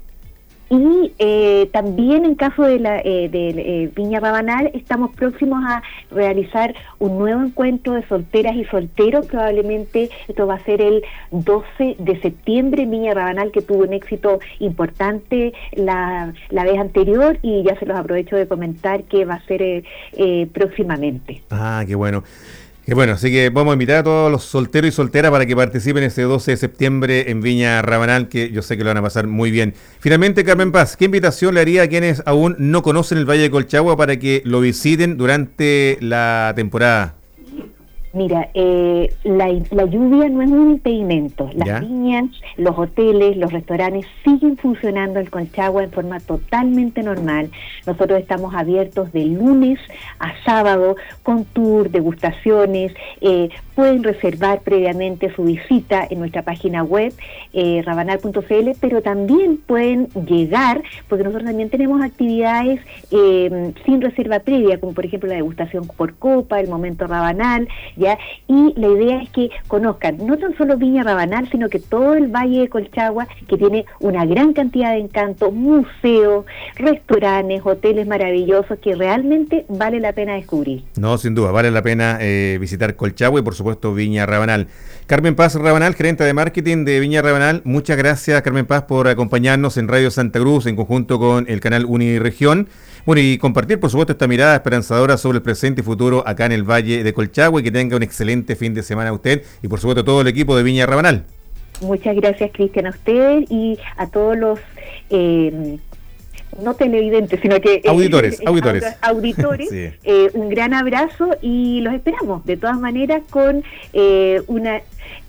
Y eh, también en caso de la eh, de eh, Viña Rabanal estamos próximos a realizar un nuevo encuentro de solteras y solteros. Probablemente esto va a ser el doce de septiembre en Viña Rabanal, que tuvo un éxito importante la, la vez anterior, y ya se los aprovecho de comentar que va a ser eh, eh, próximamente. Ah, qué bueno. Que bueno, así que vamos a invitar a todos los solteros y solteras para que participen ese doce de septiembre en Viña Rabanal, que yo sé que lo van a pasar muy bien. Finalmente, Carmen Paz, ¿qué invitación le haría a quienes aún no conocen el Valle de Colchagua para que lo visiten durante la temporada? Mira, eh, la, la lluvia no es un impedimento. Las ¿Ya? viñas, los hoteles, los restaurantes siguen funcionando en Colchagua en forma totalmente normal. Nosotros estamos abiertos de lunes a sábado con tour, degustaciones. Eh, pueden reservar previamente su visita en nuestra página web, eh, rabanal punto c l, pero también pueden llegar, porque nosotros también tenemos actividades eh, sin reserva previa, como por ejemplo la degustación por copa, el momento Rabanal, ¿ya? Y la idea es que conozcan no tan solo Viña Rabanal, sino que todo el Valle de Colchagua, que tiene una gran cantidad de encanto, museos, restaurantes, hoteles maravillosos que realmente vale la pena descubrir. No, sin duda, vale la pena eh, visitar Colchagua y por supuesto Viña Rabanal. Carmen Paz Rabanal, gerente de marketing de Viña Rabanal, muchas gracias, Carmen Paz, por acompañarnos en Radio Santa Cruz en conjunto con el canal Uniregión. Bueno, y compartir, por supuesto, esta mirada esperanzadora sobre el presente y futuro acá en el Valle de Colchagua, y que tenga un excelente fin de semana a usted y, por supuesto, a todo el equipo de Viña Rabanal. Muchas gracias, Cristian, a usted y a todos los... Eh, no televidentes, sino que... Auditores, eh, auditores. Auditores, sí. eh, un gran abrazo y los esperamos, de todas maneras, con eh, una... Eh,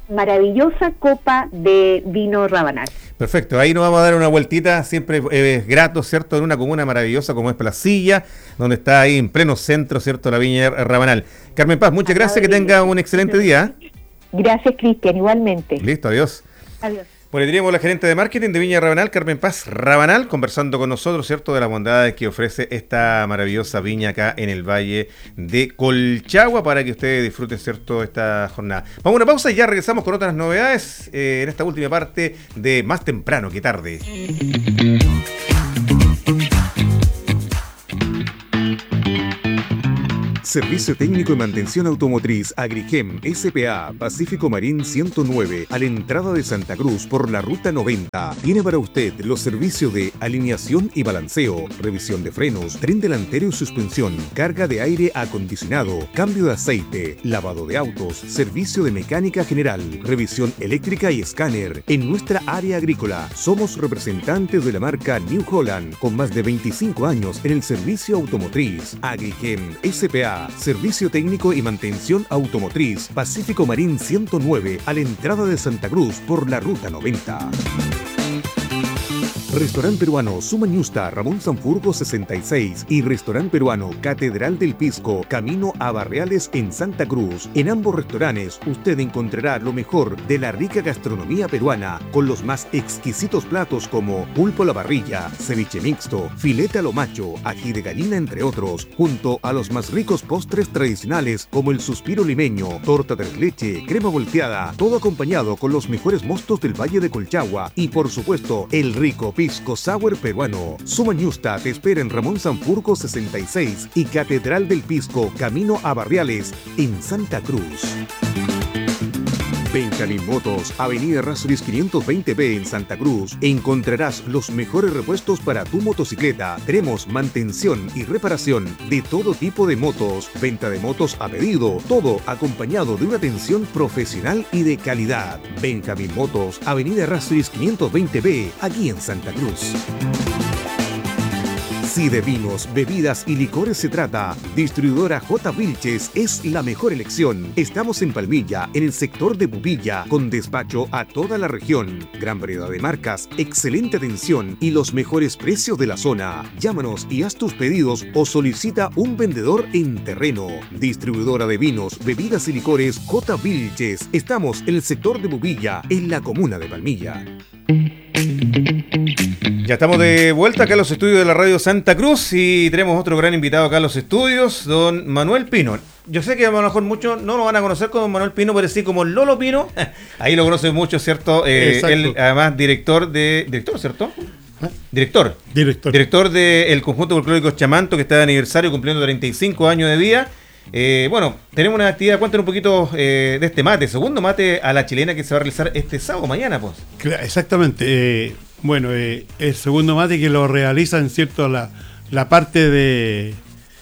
maravillosa copa de vino Rabanal. Perfecto, ahí nos vamos a dar una vueltita, siempre es grato, ¿cierto? En una comuna maravillosa como es Placilla, donde está ahí en pleno centro, ¿cierto? La Viña Rabanal. Carmen Paz, muchas gracias, que tenga un excelente día. Gracias, Cristian, igualmente. Listo, adiós. Adiós. Bueno, teníamos la gerente de marketing de Viña Rabanal, Carmen Paz Rabanal, conversando con nosotros, ¿cierto?, de las bondades que ofrece esta maravillosa viña acá en el Valle de Colchagua, para que ustedes disfruten, ¿cierto?, esta jornada. Vamos a una pausa y ya regresamos con otras novedades eh, en esta última parte de Más Temprano que Tarde. Servicio Técnico y Mantención Automotriz Agrigem S P A Pacífico Marín ciento nueve, a la entrada de Santa Cruz por la ruta noventa. Tiene para usted los servicios de alineación y balanceo, revisión de frenos, tren delantero y suspensión, carga de aire acondicionado, cambio de aceite, lavado de autos, servicio de mecánica general, revisión eléctrica y escáner. En nuestra área agrícola somos representantes de la marca New Holland, con más de veinticinco años en el servicio automotriz. Agrigem S P A, Servicio Técnico y Mantención Automotriz, Pacífico Marín ciento nueve, a la entrada de Santa Cruz por la ruta noventa. Restaurante Peruano Sumañusta, Ramón Sanfurgo sesenta y seis, y Restaurante Peruano Catedral del Pisco, camino a Barreales en Santa Cruz. En ambos restaurantes usted encontrará lo mejor de la rica gastronomía peruana, con los más exquisitos platos como pulpo a la parrilla, ceviche mixto, filete a lo macho, ají de gallina, entre otros, junto a los más ricos postres tradicionales como el suspiro limeño, torta de leche, crema volteada, todo acompañado con los mejores mostos del Valle de Colchagua y, por supuesto, el rico pisco sour peruano. Sumañusta te espera en Ramón Sanfurgo sesenta y seis y Catedral del Pisco, camino a Barriales, en Santa Cruz. Benjamín Motos, Avenida Errázuriz quinientos veinte B en Santa Cruz. Encontrarás los mejores repuestos para tu motocicleta. Tenemos mantención y reparación de todo tipo de motos, venta de motos a pedido, todo acompañado de una atención profesional y de calidad. Benjamín Motos, Avenida Errázuriz quinientos veinte B, aquí en Santa Cruz. Si de vinos, bebidas y licores se trata, Distribuidora J. Vilches es la mejor elección. Estamos en Palmilla, en el sector de Pupilla, con despacho a toda la región. Gran variedad de marcas, excelente atención y los mejores precios de la zona. Llámanos y haz tus pedidos o solicita un vendedor en terreno. Distribuidora de vinos, bebidas y licores J. Vilches. Estamos en el sector de Pupilla, en la comuna de Palmilla. Ya estamos de vuelta acá en los estudios de la Radio Santa Cruz y tenemos otro gran invitado acá en los estudios, don Manuel Pino. Yo sé que a lo mejor muchos no lo van a conocer como Manuel Pino, pero sí como Lolo Pino. Ahí lo conocen mucho, ¿cierto? Eh, él, además, director de... ¿Director, cierto? ¿Eh? Director. Director. Director del Conjunto Folclórico Chamanto, que está de aniversario, cumpliendo treinta y cinco años de vida. Eh, bueno, tenemos una actividad, cuéntanos un poquito eh, de este mate, segundo mate a la chilena que se va a realizar este sábado, mañana, pues. Exactamente. Eh, bueno, eh, el segundo mate que lo realizan, ¿cierto? La, la parte de,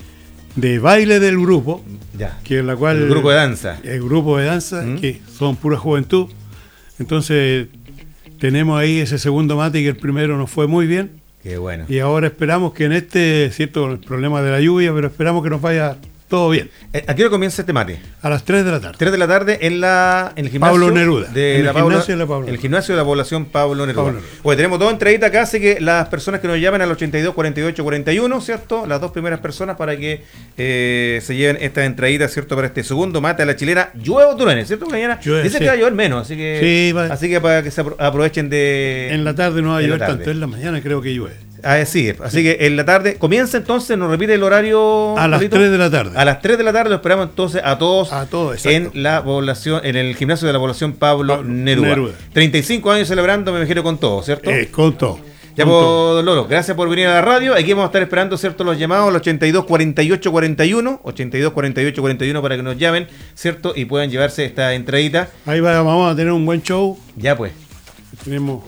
de baile del grupo, ya, que es la cual... El grupo de danza. El grupo de danza, ¿Mm? Que son pura juventud. Entonces, tenemos ahí ese segundo mate que el primero nos fue muy bien. Qué bueno. Y ahora esperamos que en este, ¿cierto? El problema de la lluvia, pero esperamos que nos vaya... todo bien. ¿A qué hora comienza este mate? A las tres de la tarde. tres de la tarde en la en el gimnasio Pablo Neruda. De en la el, Pablo, gimnasio de la Pablo el gimnasio de la población Pablo Neruda. Pablo Neruda. Pues tenemos dos entraditas acá, así que las personas que nos llamen al ochenta y dos, cuarenta y ocho, cuarenta y uno, ¿cierto? Las dos primeras personas para que eh, se lleven estas entraditas, ¿cierto? Para este segundo mate a la chilena. Llueve o truene, ¿cierto? Mañana Llueve, dice sí. que va a llover menos, así que sí, va. Así que para que se aprovechen de... En la tarde no va a llover tanto, en la mañana creo que llueve. Ah, sí, así que en la tarde comienza entonces, nos repite el horario. A las Polito? tres de la tarde. A las tres de la tarde lo esperamos entonces a todos, a todos en la población, en el gimnasio de la población Pablo, Pablo Neruda. Neruda. treinta y cinco años celebrando, me imagino, con todo, ¿cierto? Eh, con todo. Ya, pues, don Lolo, gracias por venir a la radio. Aquí vamos a estar esperando, ¿cierto?, los llamados al ochenta y dos, cuarenta y ocho, cuarenta y uno, ochenta y dos, cuarenta y ocho, cuarenta y uno para que nos llamen, ¿cierto? Y puedan llevarse esta entradita. Ahí va, vamos a tener un buen show. Ya, pues. Tenemos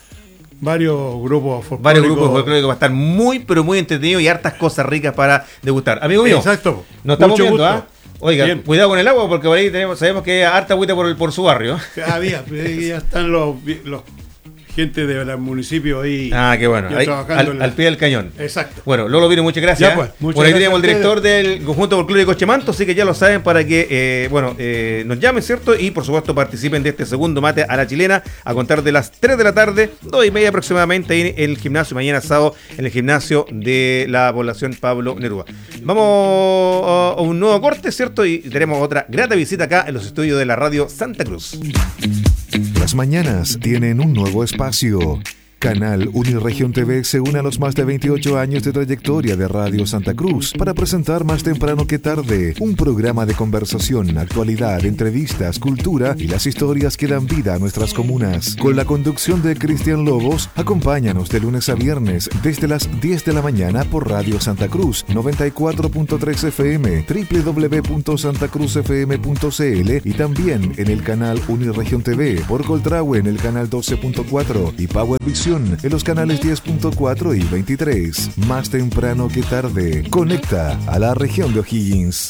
varios grupos folclóricos. Varios grupos folclóricos, va a estar muy, pero muy entretenido y hartas cosas ricas para degustar. Amigo mío, exacto. Nos estamos Mucho viendo, ¿ah? ¿eh? Oiga, bien. Cuidado con el agua porque por ahí tenemos, sabemos que hay harta agüita por, el, por su barrio. Había, ya están los, los gente del municipio ahí. Ah, qué bueno. Ahí, al, la... al pie del cañón. Exacto. Bueno, Lolo Vino, muchas gracias. Ya, pues, muchas bueno, ahí gracias tenemos el director del conjunto folclórico Cochemanto, así que ya lo saben para que, eh, bueno, eh, nos llamen, ¿cierto? Y por supuesto participen de este segundo mate a la chilena a contar de las tres de la tarde, dos y media aproximadamente, ahí en el gimnasio, mañana sábado, en el gimnasio de la población Pablo Neruda. Vamos a un nuevo corte, ¿cierto? Y tenemos otra grata visita acá en los estudios de la radio Santa Cruz. Las mañanas tienen un nuevo espacio. Canal Uniregión T V se une a los más de veintiocho años de trayectoria de Radio Santa Cruz para presentar Más Temprano que Tarde, un programa de conversación, actualidad, entrevistas, cultura y las historias que dan vida a nuestras comunas. Con la conducción de Cristian Lobos, acompáñanos de lunes a viernes desde las diez de la mañana por Radio Santa Cruz noventa y cuatro punto tres F M, doble u doble u doble u punto santa cruz f m punto c l y también en el canal Uniregión T V, por Coltrahue en el canal doce punto cuatro y Power Vision en los canales diez punto cuatro y veintitrés. Más temprano que tarde, conecta a la región de O'Higgins.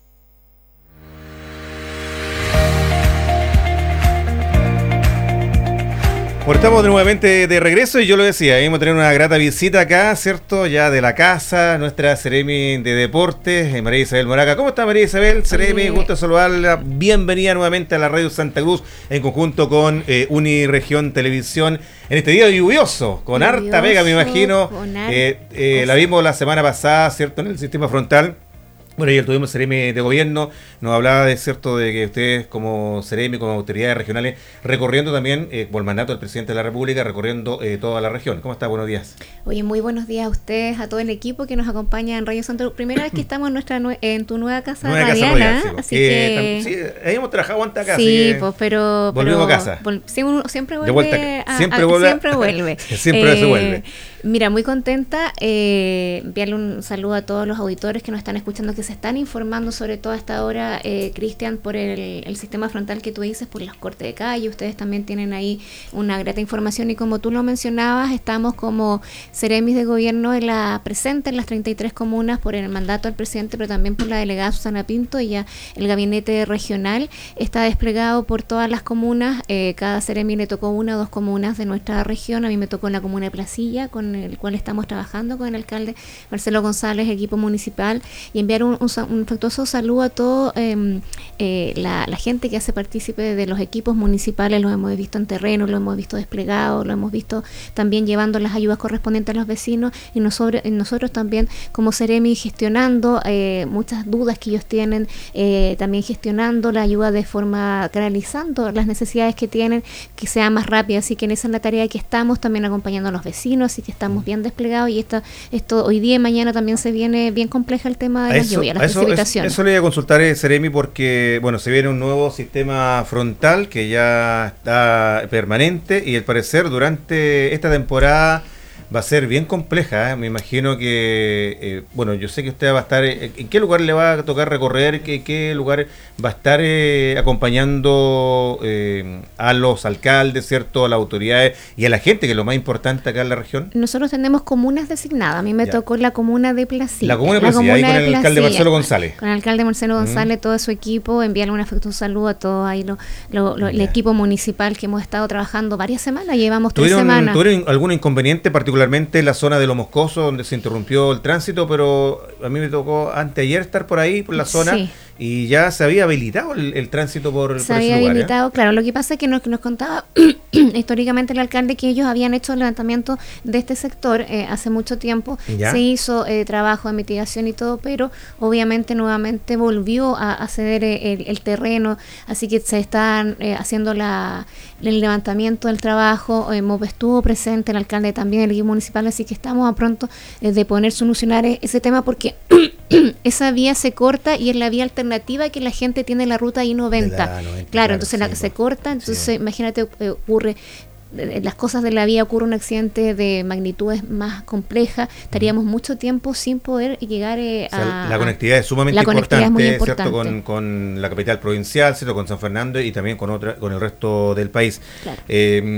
Bueno, estamos nuevamente de regreso y yo lo decía, íbamos a tener una grata visita acá, ¿cierto? Ya de la casa, nuestra Seremi de Deportes, María Isabel Moraga. ¿Cómo está María Isabel? Seremi, gusto saludarla. Bienvenida nuevamente a la Radio Santa Cruz en conjunto con eh, Uniregión Televisión en este día lluvioso, con lluvioso, harta pega, me imagino. Eh, eh, la vimos la semana pasada, ¿cierto? En el sistema frontal. Bueno, ayer tuvimos Seremi de Gobierno, nos hablaba de cierto de que ustedes como Seremi, como autoridades regionales, recorriendo también, eh, por el mandato del presidente de la República, recorriendo eh, toda la región. ¿Cómo está? Buenos días. Oye, muy buenos días a ustedes, a todo el equipo que nos acompaña en Radio Santa Cruz. Primera vez que estamos en nuestra en tu nueva casa nueva radiana, casa royal, sí, así eh, que... Sí, ahí hemos trabajado antes acá. Sí, pues, pero... Volvimos pero, a casa. Vol, siempre, siempre vuelve. De vuelta a, siempre, a, vuelve siempre vuelve. siempre eh, se vuelve. Mira, muy contenta. Eh, enviarle un saludo a todos los auditores que nos están escuchando, que se están informando sobre todo a esta hora, eh, Cristian, por el, el sistema frontal que tú dices, por los cortes de calle. Ustedes también tienen ahí una grata información y como tú lo mencionabas, estamos como Seremis de Gobierno en la presente en las treinta y tres comunas por el mandato del presidente, pero también por la delegada Susana Pinto, y ya el gabinete regional está desplegado por todas las comunas. Eh, cada Seremi le tocó una o dos comunas de nuestra región. A mí me tocó en la comuna de Placilla, con el cual estamos trabajando con el alcalde Marcelo González, equipo municipal, y enviar un, un, un afectuoso saludo a toda eh, eh, la, la gente que hace partícipe de los equipos municipales. Los hemos visto en terreno, lo hemos visto desplegado, lo hemos visto también llevando las ayudas correspondientes a los vecinos, y nosotros, nosotros también como Seremi gestionando eh, muchas dudas que ellos tienen, eh, también gestionando la ayuda de forma, canalizando las necesidades que tienen, que sea más rápida. Así que en esa es la tarea que estamos también acompañando a los vecinos, así que estamos bien desplegados, y esta, esto hoy día y mañana también se viene bien compleja el tema de las lluvias, las precipitaciones. Eso le voy a consultar, eh, Seremi, porque bueno, se viene un nuevo sistema frontal que ya está permanente y al parecer durante esta temporada va a ser bien compleja, ¿eh? Me imagino que, eh, bueno, yo sé que usted va a estar, eh, ¿en qué lugar le va a tocar recorrer? ¿Qué, qué lugar va a estar eh, acompañando eh, a los alcaldes, ¿cierto? A las autoridades y a la gente, que es lo más importante acá en la región? Nosotros tenemos comunas designadas. A mí me ya. tocó la comuna de Placilla. La comuna de Placilla, ahí con el alcalde Marcelo González. Con el alcalde Marcelo González, mm. todo su equipo, enviarle un afectuoso saludo a todo ahí lo, lo, lo, el equipo municipal que hemos estado trabajando varias semanas, llevamos tres semanas. ¿Tuvieron algún inconveniente particular? En la zona de Los Moscosos, donde se interrumpió el tránsito, pero a mí me tocó anteayer estar por ahí, por la zona, sí. Y ya se había habilitado el, el tránsito por, se por había ese lugar, habilitado, ¿eh? Claro. Lo que pasa es que nos, nos contaba históricamente el alcalde que ellos habían hecho el levantamiento de este sector eh, hace mucho tiempo. ¿Ya? Se hizo eh, trabajo de mitigación y todo, pero obviamente nuevamente volvió a, a ceder el, el terreno, así que se están eh, haciendo la, el levantamiento del trabajo. Eh, estuvo presente el alcalde también, el equipo municipal, así que estamos a pronto eh, de poder solucionar ese tema, porque esa vía se corta y es la vía alternativa que la gente tiene la ruta I noventa. La noventa claro, claro, entonces sí, la, se corta, entonces sí. Imagínate, eh, ocurre las cosas de la vía, ocurre un accidente de magnitudes más complejas, estaríamos mucho tiempo sin poder llegar eh, a... O sea, la conectividad es sumamente la importante, es muy importante. ¿cierto? Con, con la capital provincial, ¿cierto? Con San Fernando y también con otra, con el resto del país. Claro. Eh,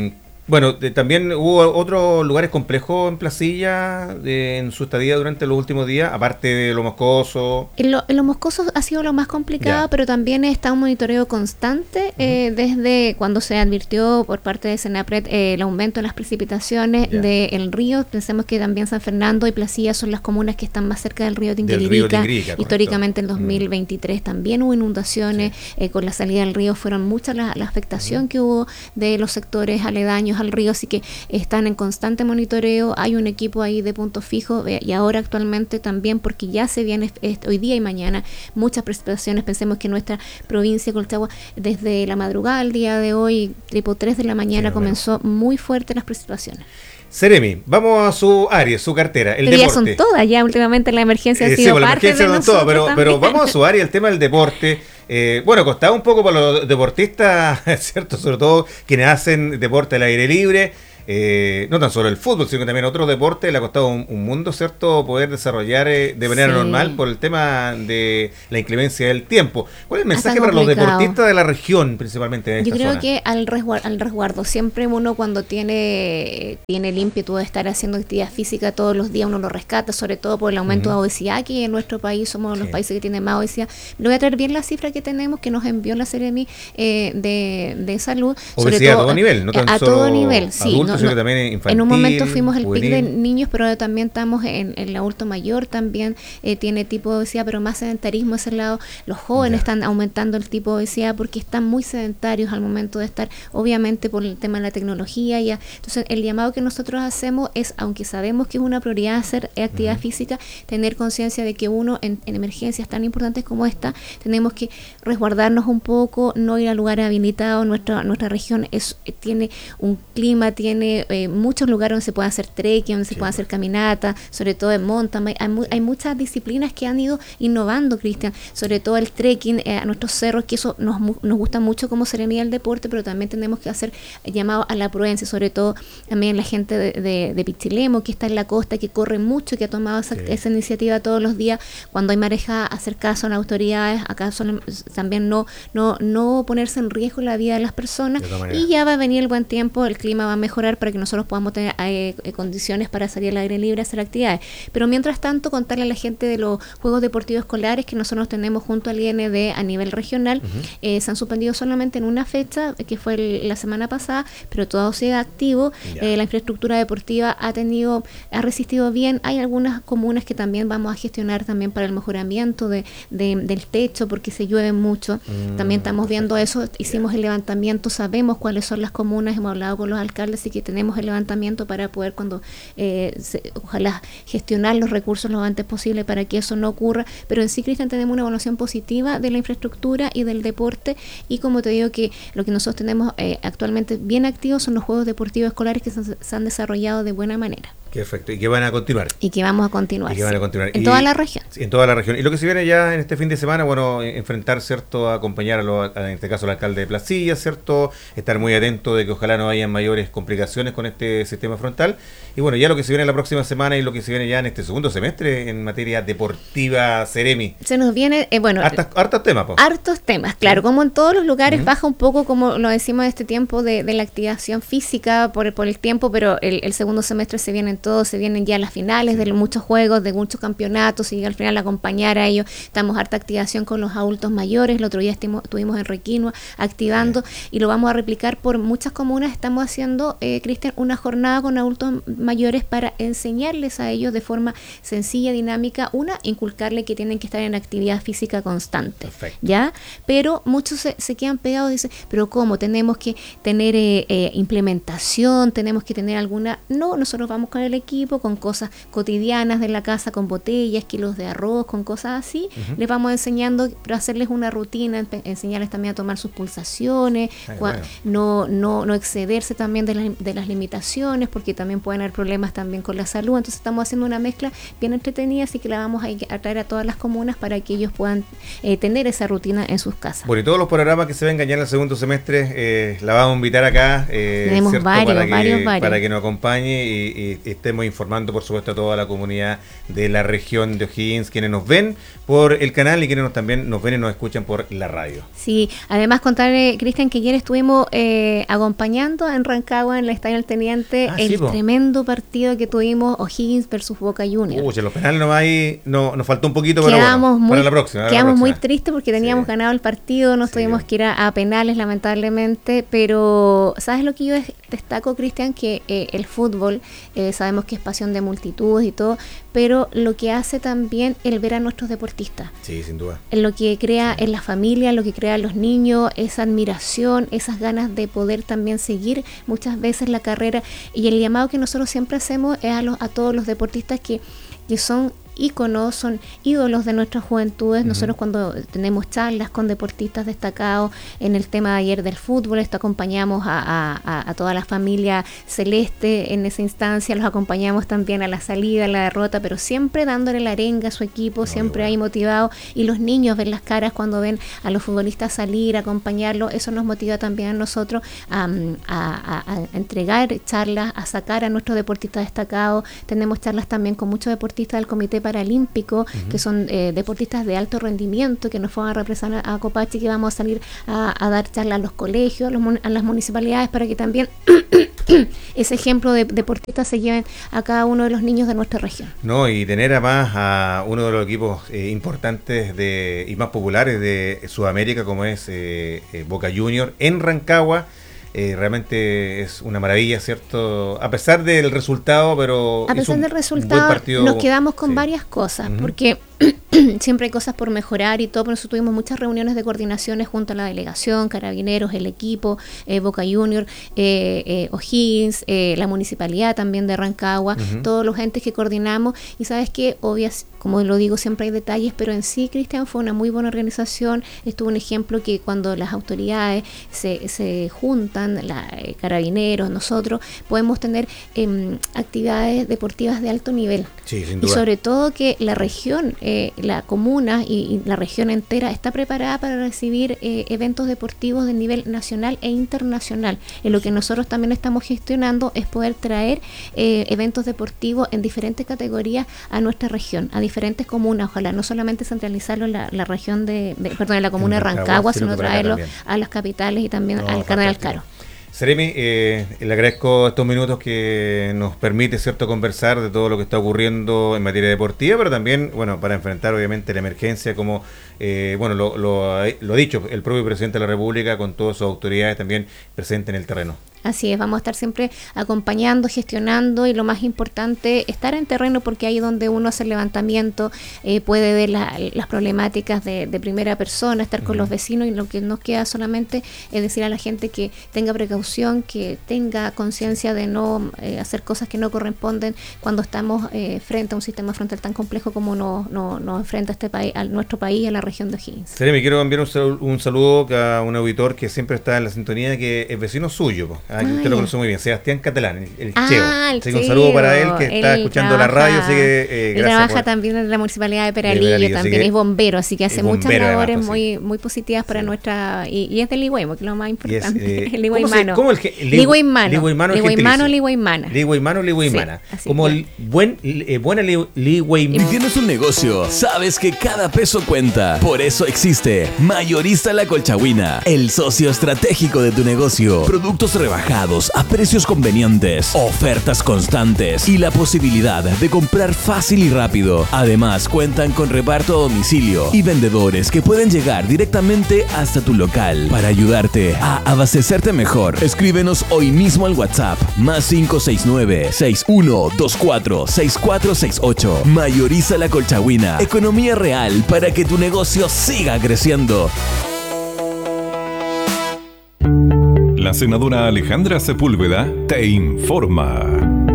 Bueno, de, también hubo otros lugares complejos en Placilla de, en su estadía durante los últimos días, aparte de Lo Moscoso. En lo, en Lo Moscoso ha sido lo más complicado, ya. Pero también está un monitoreo constante uh-huh. eh, desde cuando se advirtió por parte de Senapred eh, el aumento de las precipitaciones del río. Pensemos que también San Fernando y Placilla son las comunas que están más cerca del río Tinguiririca. Históricamente en dos mil veintitrés uh-huh. también hubo inundaciones, sí. eh, con la salida del río fueron muchas la, la afectación uh-huh. que hubo de los sectores aledaños al río, así que están en constante monitoreo. Hay un equipo ahí de punto fijo eh, y ahora actualmente también, porque ya se viene este, hoy día y mañana muchas precipitaciones. Pensemos que nuestra provincia de Colchagua desde la madrugada al día de hoy, tipo tres de la mañana, sí, comenzó bueno. muy fuerte las precipitaciones. Seremi, vamos a su área, su cartera, el pero deporte. Ya son todas, ya últimamente la emergencia eh, ha sido sí, parte la de todas, pero, pero vamos a su área, el tema del deporte. Eh, bueno, costaba un poco para los deportistas, ¿cierto? Sobre todo quienes hacen deporte al aire libre. Eh, no tan solo el fútbol, sino que también otros deportes. Le ha costado un, un mundo, ¿cierto?, poder desarrollar eh, de manera sí. normal por el tema de la inclemencia del tiempo. ¿Cuál es el mensaje para los deportistas de la región, principalmente de esta Yo creo zona? que al resguardo, al resguardo, siempre uno cuando tiene tiene el ímpetu de estar haciendo actividad física todos los días, uno lo rescata, sobre todo por el aumento uh-huh. de obesidad, que en nuestro país somos sí. los países que tienen más obesidad. Le voy a traer bien la cifra que tenemos, que nos envió la Seremi eh, de, de salud. Obesidad sobre todo, a todo nivel, no tan a solo todo nivel, sí. Adultos, No, no, también infantil, en un momento fuimos el juvenil. pic de niños, pero también estamos en, en el adulto mayor, también eh, tiene tipo de obesidad, pero más sedentarismo ese lado. Los jóvenes ya. están aumentando el tipo de obesidad porque están muy sedentarios al momento de estar, obviamente por el tema de la tecnología. Ya. Entonces el llamado que nosotros hacemos es, aunque sabemos que es una prioridad hacer actividad uh-huh. física, tener conciencia de que uno en, en emergencias tan importantes como esta, tenemos que resguardarnos un poco, no ir a lugares habilitados. Nuestra, nuestra región es, tiene un clima, tiene eh, muchos lugares donde se puede hacer trekking, donde se sí, puede hacer caminata, sobre todo en mountain bike. Hay, mu- hay muchas disciplinas que han ido innovando, Cristian, sobre todo el trekking eh, a nuestros cerros, que eso nos, nos gusta mucho como Seremi del deporte, pero también tenemos que hacer llamado a la prudencia, sobre todo también la gente de, de, de Pichilemu, que está en la costa, que corre mucho, que ha tomado esa, sí. esa iniciativa todos los días. Cuando hay marejada, hacer caso a las autoridades, acá son, también no, no, no ponerse en riesgo la vida de las personas, y ya va a venir el buen tiempo, el clima va a mejorar para que nosotros podamos tener eh, condiciones para salir al aire libre a hacer actividades. Pero mientras tanto, contarle a la gente de los Juegos Deportivos Escolares que nosotros tenemos junto al I N D a nivel regional. Uh-huh. Eh, se han suspendido solamente en una fecha, que fue el, la semana pasada, pero todo sigue activo. Eh, la infraestructura deportiva ha tenido, ha resistido bien. Hay algunas comunas que también vamos a gestionar también para el mejoramiento de, de, del techo, porque se llueve mucho. Mm, también estamos viendo eso, hicimos yeah. el levantamiento, sabemos cuáles son las comunas, hemos hablado con los alcaldes y que tenemos el levantamiento para poder cuando eh, se, ojalá gestionar los recursos lo antes posible para que eso no ocurra. Pero en sí, Cristian, tenemos una evaluación positiva de la infraestructura y del deporte, y como te digo que lo que nosotros tenemos eh, actualmente bien activos son los Juegos Deportivos Escolares que se, se han desarrollado de buena manera. Perfecto, y que van a continuar. Y que vamos a continuar. Y que van a continuar. En y, toda la región. En toda la región. Y lo que se viene ya en este fin de semana, bueno, enfrentar, ¿cierto?, a acompañar, a lo, a, en este caso, al alcalde de Placilla, ¿cierto?, estar muy atento de que ojalá no haya mayores complicaciones con este sistema frontal. Y bueno, ya lo que se viene la próxima semana y lo que se viene ya en este segundo semestre en materia deportiva, Seremi. Se nos viene, eh, bueno... Hartas, hartos temas, po. Hartos temas, claro. Sí. Como en todos los lugares, uh-huh. baja un poco, como lo decimos, este tiempo de, de la activación física por, por el tiempo, pero el, el segundo semestre se vienen todos, se vienen ya las finales de muchos juegos, de muchos campeonatos, y al final acompañar a ellos. Estamos harta activación con los adultos mayores. El otro día estuvimos, estuvimos en Requinua activando, sí. y lo vamos a replicar por muchas comunas. Estamos haciendo, eh, Cristian, una jornada con adultos mayores para enseñarles a ellos de forma sencilla, dinámica, una, inculcarle que tienen que estar en actividad física constante. Perfecto. ¿Ya? Pero muchos se, se quedan pegados y dicen, pero ¿cómo? Tenemos que tener eh, eh, implementación, tenemos que tener alguna... No, nosotros vamos con el equipo, con cosas cotidianas de la casa, con botellas, kilos de arroz, con cosas así. Uh-huh. Les vamos enseñando, pero hacerles una rutina, enseñarles también a tomar sus pulsaciones, Ay, cua- bueno. no, no, no excederse también de, la, de las limitaciones, porque también pueden haber problemas también con la salud. Entonces estamos haciendo una mezcla bien entretenida, así que la vamos a, a traer a todas las comunas para que ellos puedan eh, tener esa rutina en sus casas. Bueno, y todos los programas que se vengan ya en el segundo semestre, eh, la vamos a invitar acá, eh, tenemos ¿cierto? varios, para que, varios, varios. para que nos acompañe y, y, y estemos informando, por supuesto, a toda la comunidad de la región de O'Higgins, quienes nos ven por el canal y quienes nos, también nos ven y nos escuchan por la radio. Sí, además contarle, Cristian, que ayer estuvimos eh, acompañando en Rancagua, en el Estadio del Teniente, ah, el sí, tremendo partido que tuvimos O'Higgins versus Boca Juniors. Uy, los penales nomás ahí no, nos faltó un poquito, pero quedamos bueno, muy, para la próxima. Quedamos la próxima. muy tristes porque teníamos sí. ganado el partido, nos sí. tuvimos que ir a, a penales, lamentablemente, pero ¿sabes lo que yo destaco, Cristian? Que eh, el fútbol, eh, sabemos que es pasión de multitudes y todo, pero lo que hace también el ver a nuestros deportistas. Sí, sin duda. Lo que crea sí. en la familia, lo que crea en los niños, esa admiración, esas ganas de poder también seguir muchas veces la carrera, y el llamado que nosotros siempre hacemos es a, los, a todos los deportistas que, que son íconos, son ídolos de nuestras juventudes. Uh-huh. Nosotros cuando tenemos charlas con deportistas destacados en el tema de ayer del fútbol, esto acompañamos a, a, a toda la familia celeste en esa instancia, los acompañamos también a la salida, a la derrota, pero siempre dándole la arenga a su equipo, no, siempre bueno. ahí motivado, y los niños ven las caras cuando ven a los futbolistas salir, acompañarlos, eso nos motiva también a nosotros a, a, a, a entregar charlas, a sacar a nuestros deportistas destacados. Tenemos charlas también con muchos deportistas del Comité Paralímpico, uh-huh. que son eh, deportistas de alto rendimiento, que nos fueron a representar a Copachi, que vamos a salir a, a dar charlas a los colegios, a, los, a las municipalidades, para que también ese ejemplo de deportistas se lleven a cada uno de los niños de nuestra región. No, y tener además a uno de los equipos eh, importantes de y más populares de Sudamérica, como es eh, eh, Boca Juniors, en Rancagua, Eh, realmente es una maravilla, ¿cierto? A pesar del resultado, pero a pesar un, del resultado nos quedamos con sí. varias cosas, uh-huh. porque siempre hay cosas por mejorar y todo. Por eso tuvimos muchas reuniones de coordinaciones junto a la delegación, Carabineros, el equipo, eh, Boca Juniors, eh, eh, O'Higgins, eh, la municipalidad también de Rancagua, uh-huh. todos los entes que coordinamos. Y sabes que, obvias, como lo digo, siempre hay detalles, pero en sí, Cristian, fue una muy buena organización. Estuvo un ejemplo que cuando las autoridades se, se juntan, la, eh, Carabineros, nosotros, podemos tener eh, actividades deportivas de alto nivel. Sí, sin duda. Y sobre todo que la región, eh, la comuna y, y la región entera está preparada para recibir eh, eventos deportivos de nivel nacional e internacional. En lo que nosotros también estamos gestionando es poder traer eh, eventos deportivos en diferentes categorías a nuestra región, a diferentes comunas. Ojalá no solamente centralizarlo en la, la región de, de, perdón, en la comuna en de Rancagua, sino, sino traerlo a las capitales y también no, al Cardenal Caro. Seremi, eh, le agradezco estos minutos que nos permite, cierto, conversar de todo lo que está ocurriendo en materia deportiva, pero también, bueno, para enfrentar obviamente la emergencia, como eh, bueno, lo, lo, lo ha dicho el propio presidente de la República, con todas sus autoridades también presentes en el terreno. Así es, vamos a estar siempre acompañando, gestionando, y lo más importante, estar en terreno, porque ahí donde uno hace el levantamiento, eh, puede ver la, las problemáticas de, de primera persona, estar con uh-huh. los vecinos, y lo que nos queda solamente es decir a la gente que tenga precaución, que tenga conciencia de no eh, hacer cosas que no corresponden cuando estamos eh, frente a un sistema frontal tan complejo como nos no, no enfrenta este país, a nuestro país, a la región de O'Higgins. Seremi, quiero enviar un, sal, un saludo a un auditor que siempre está en la sintonía, que es vecino suyo, pues. Ah, usted lo conoce muy bien, Sebastián Catalán, el, el ah, Cheo. El así que un saludo para él, que está escuchando trabaja, la radio, así que eh, gracias. Él trabaja por, también en la municipalidad de Peralillo, de Peralillo también es bombero, así que hace muchas labores además, muy, muy positivas para sí. nuestra, y, y es de Ligüemo, que es lo más importante, es, eh, el Ligüeymano. ¿Cómo el Ligüeymano? Ligüeymano, Ligüeymano, Ligüeymana. Ligüeymano, Ligüeymana. Como el buen, eh, buena Ligüeymana. Si tienes un negocio, sabes que cada peso cuenta. Por eso existe Mayorista La Colchagüina, el socio estratégico de tu negocio. Productos rebajados a precios convenientes, ofertas constantes y la posibilidad de comprar fácil y rápido. Además, cuentan con reparto a domicilio y vendedores que pueden llegar directamente hasta tu local para ayudarte a abastecerte mejor. Escríbenos hoy mismo al WhatsApp más cinco seis nueve, seis uno dos cuatro, seis cuatro seis ocho. Mayoriza La Colchagüina. Economía real para que tu negocio siga creciendo. La senadora Alejandra Sepúlveda te informa.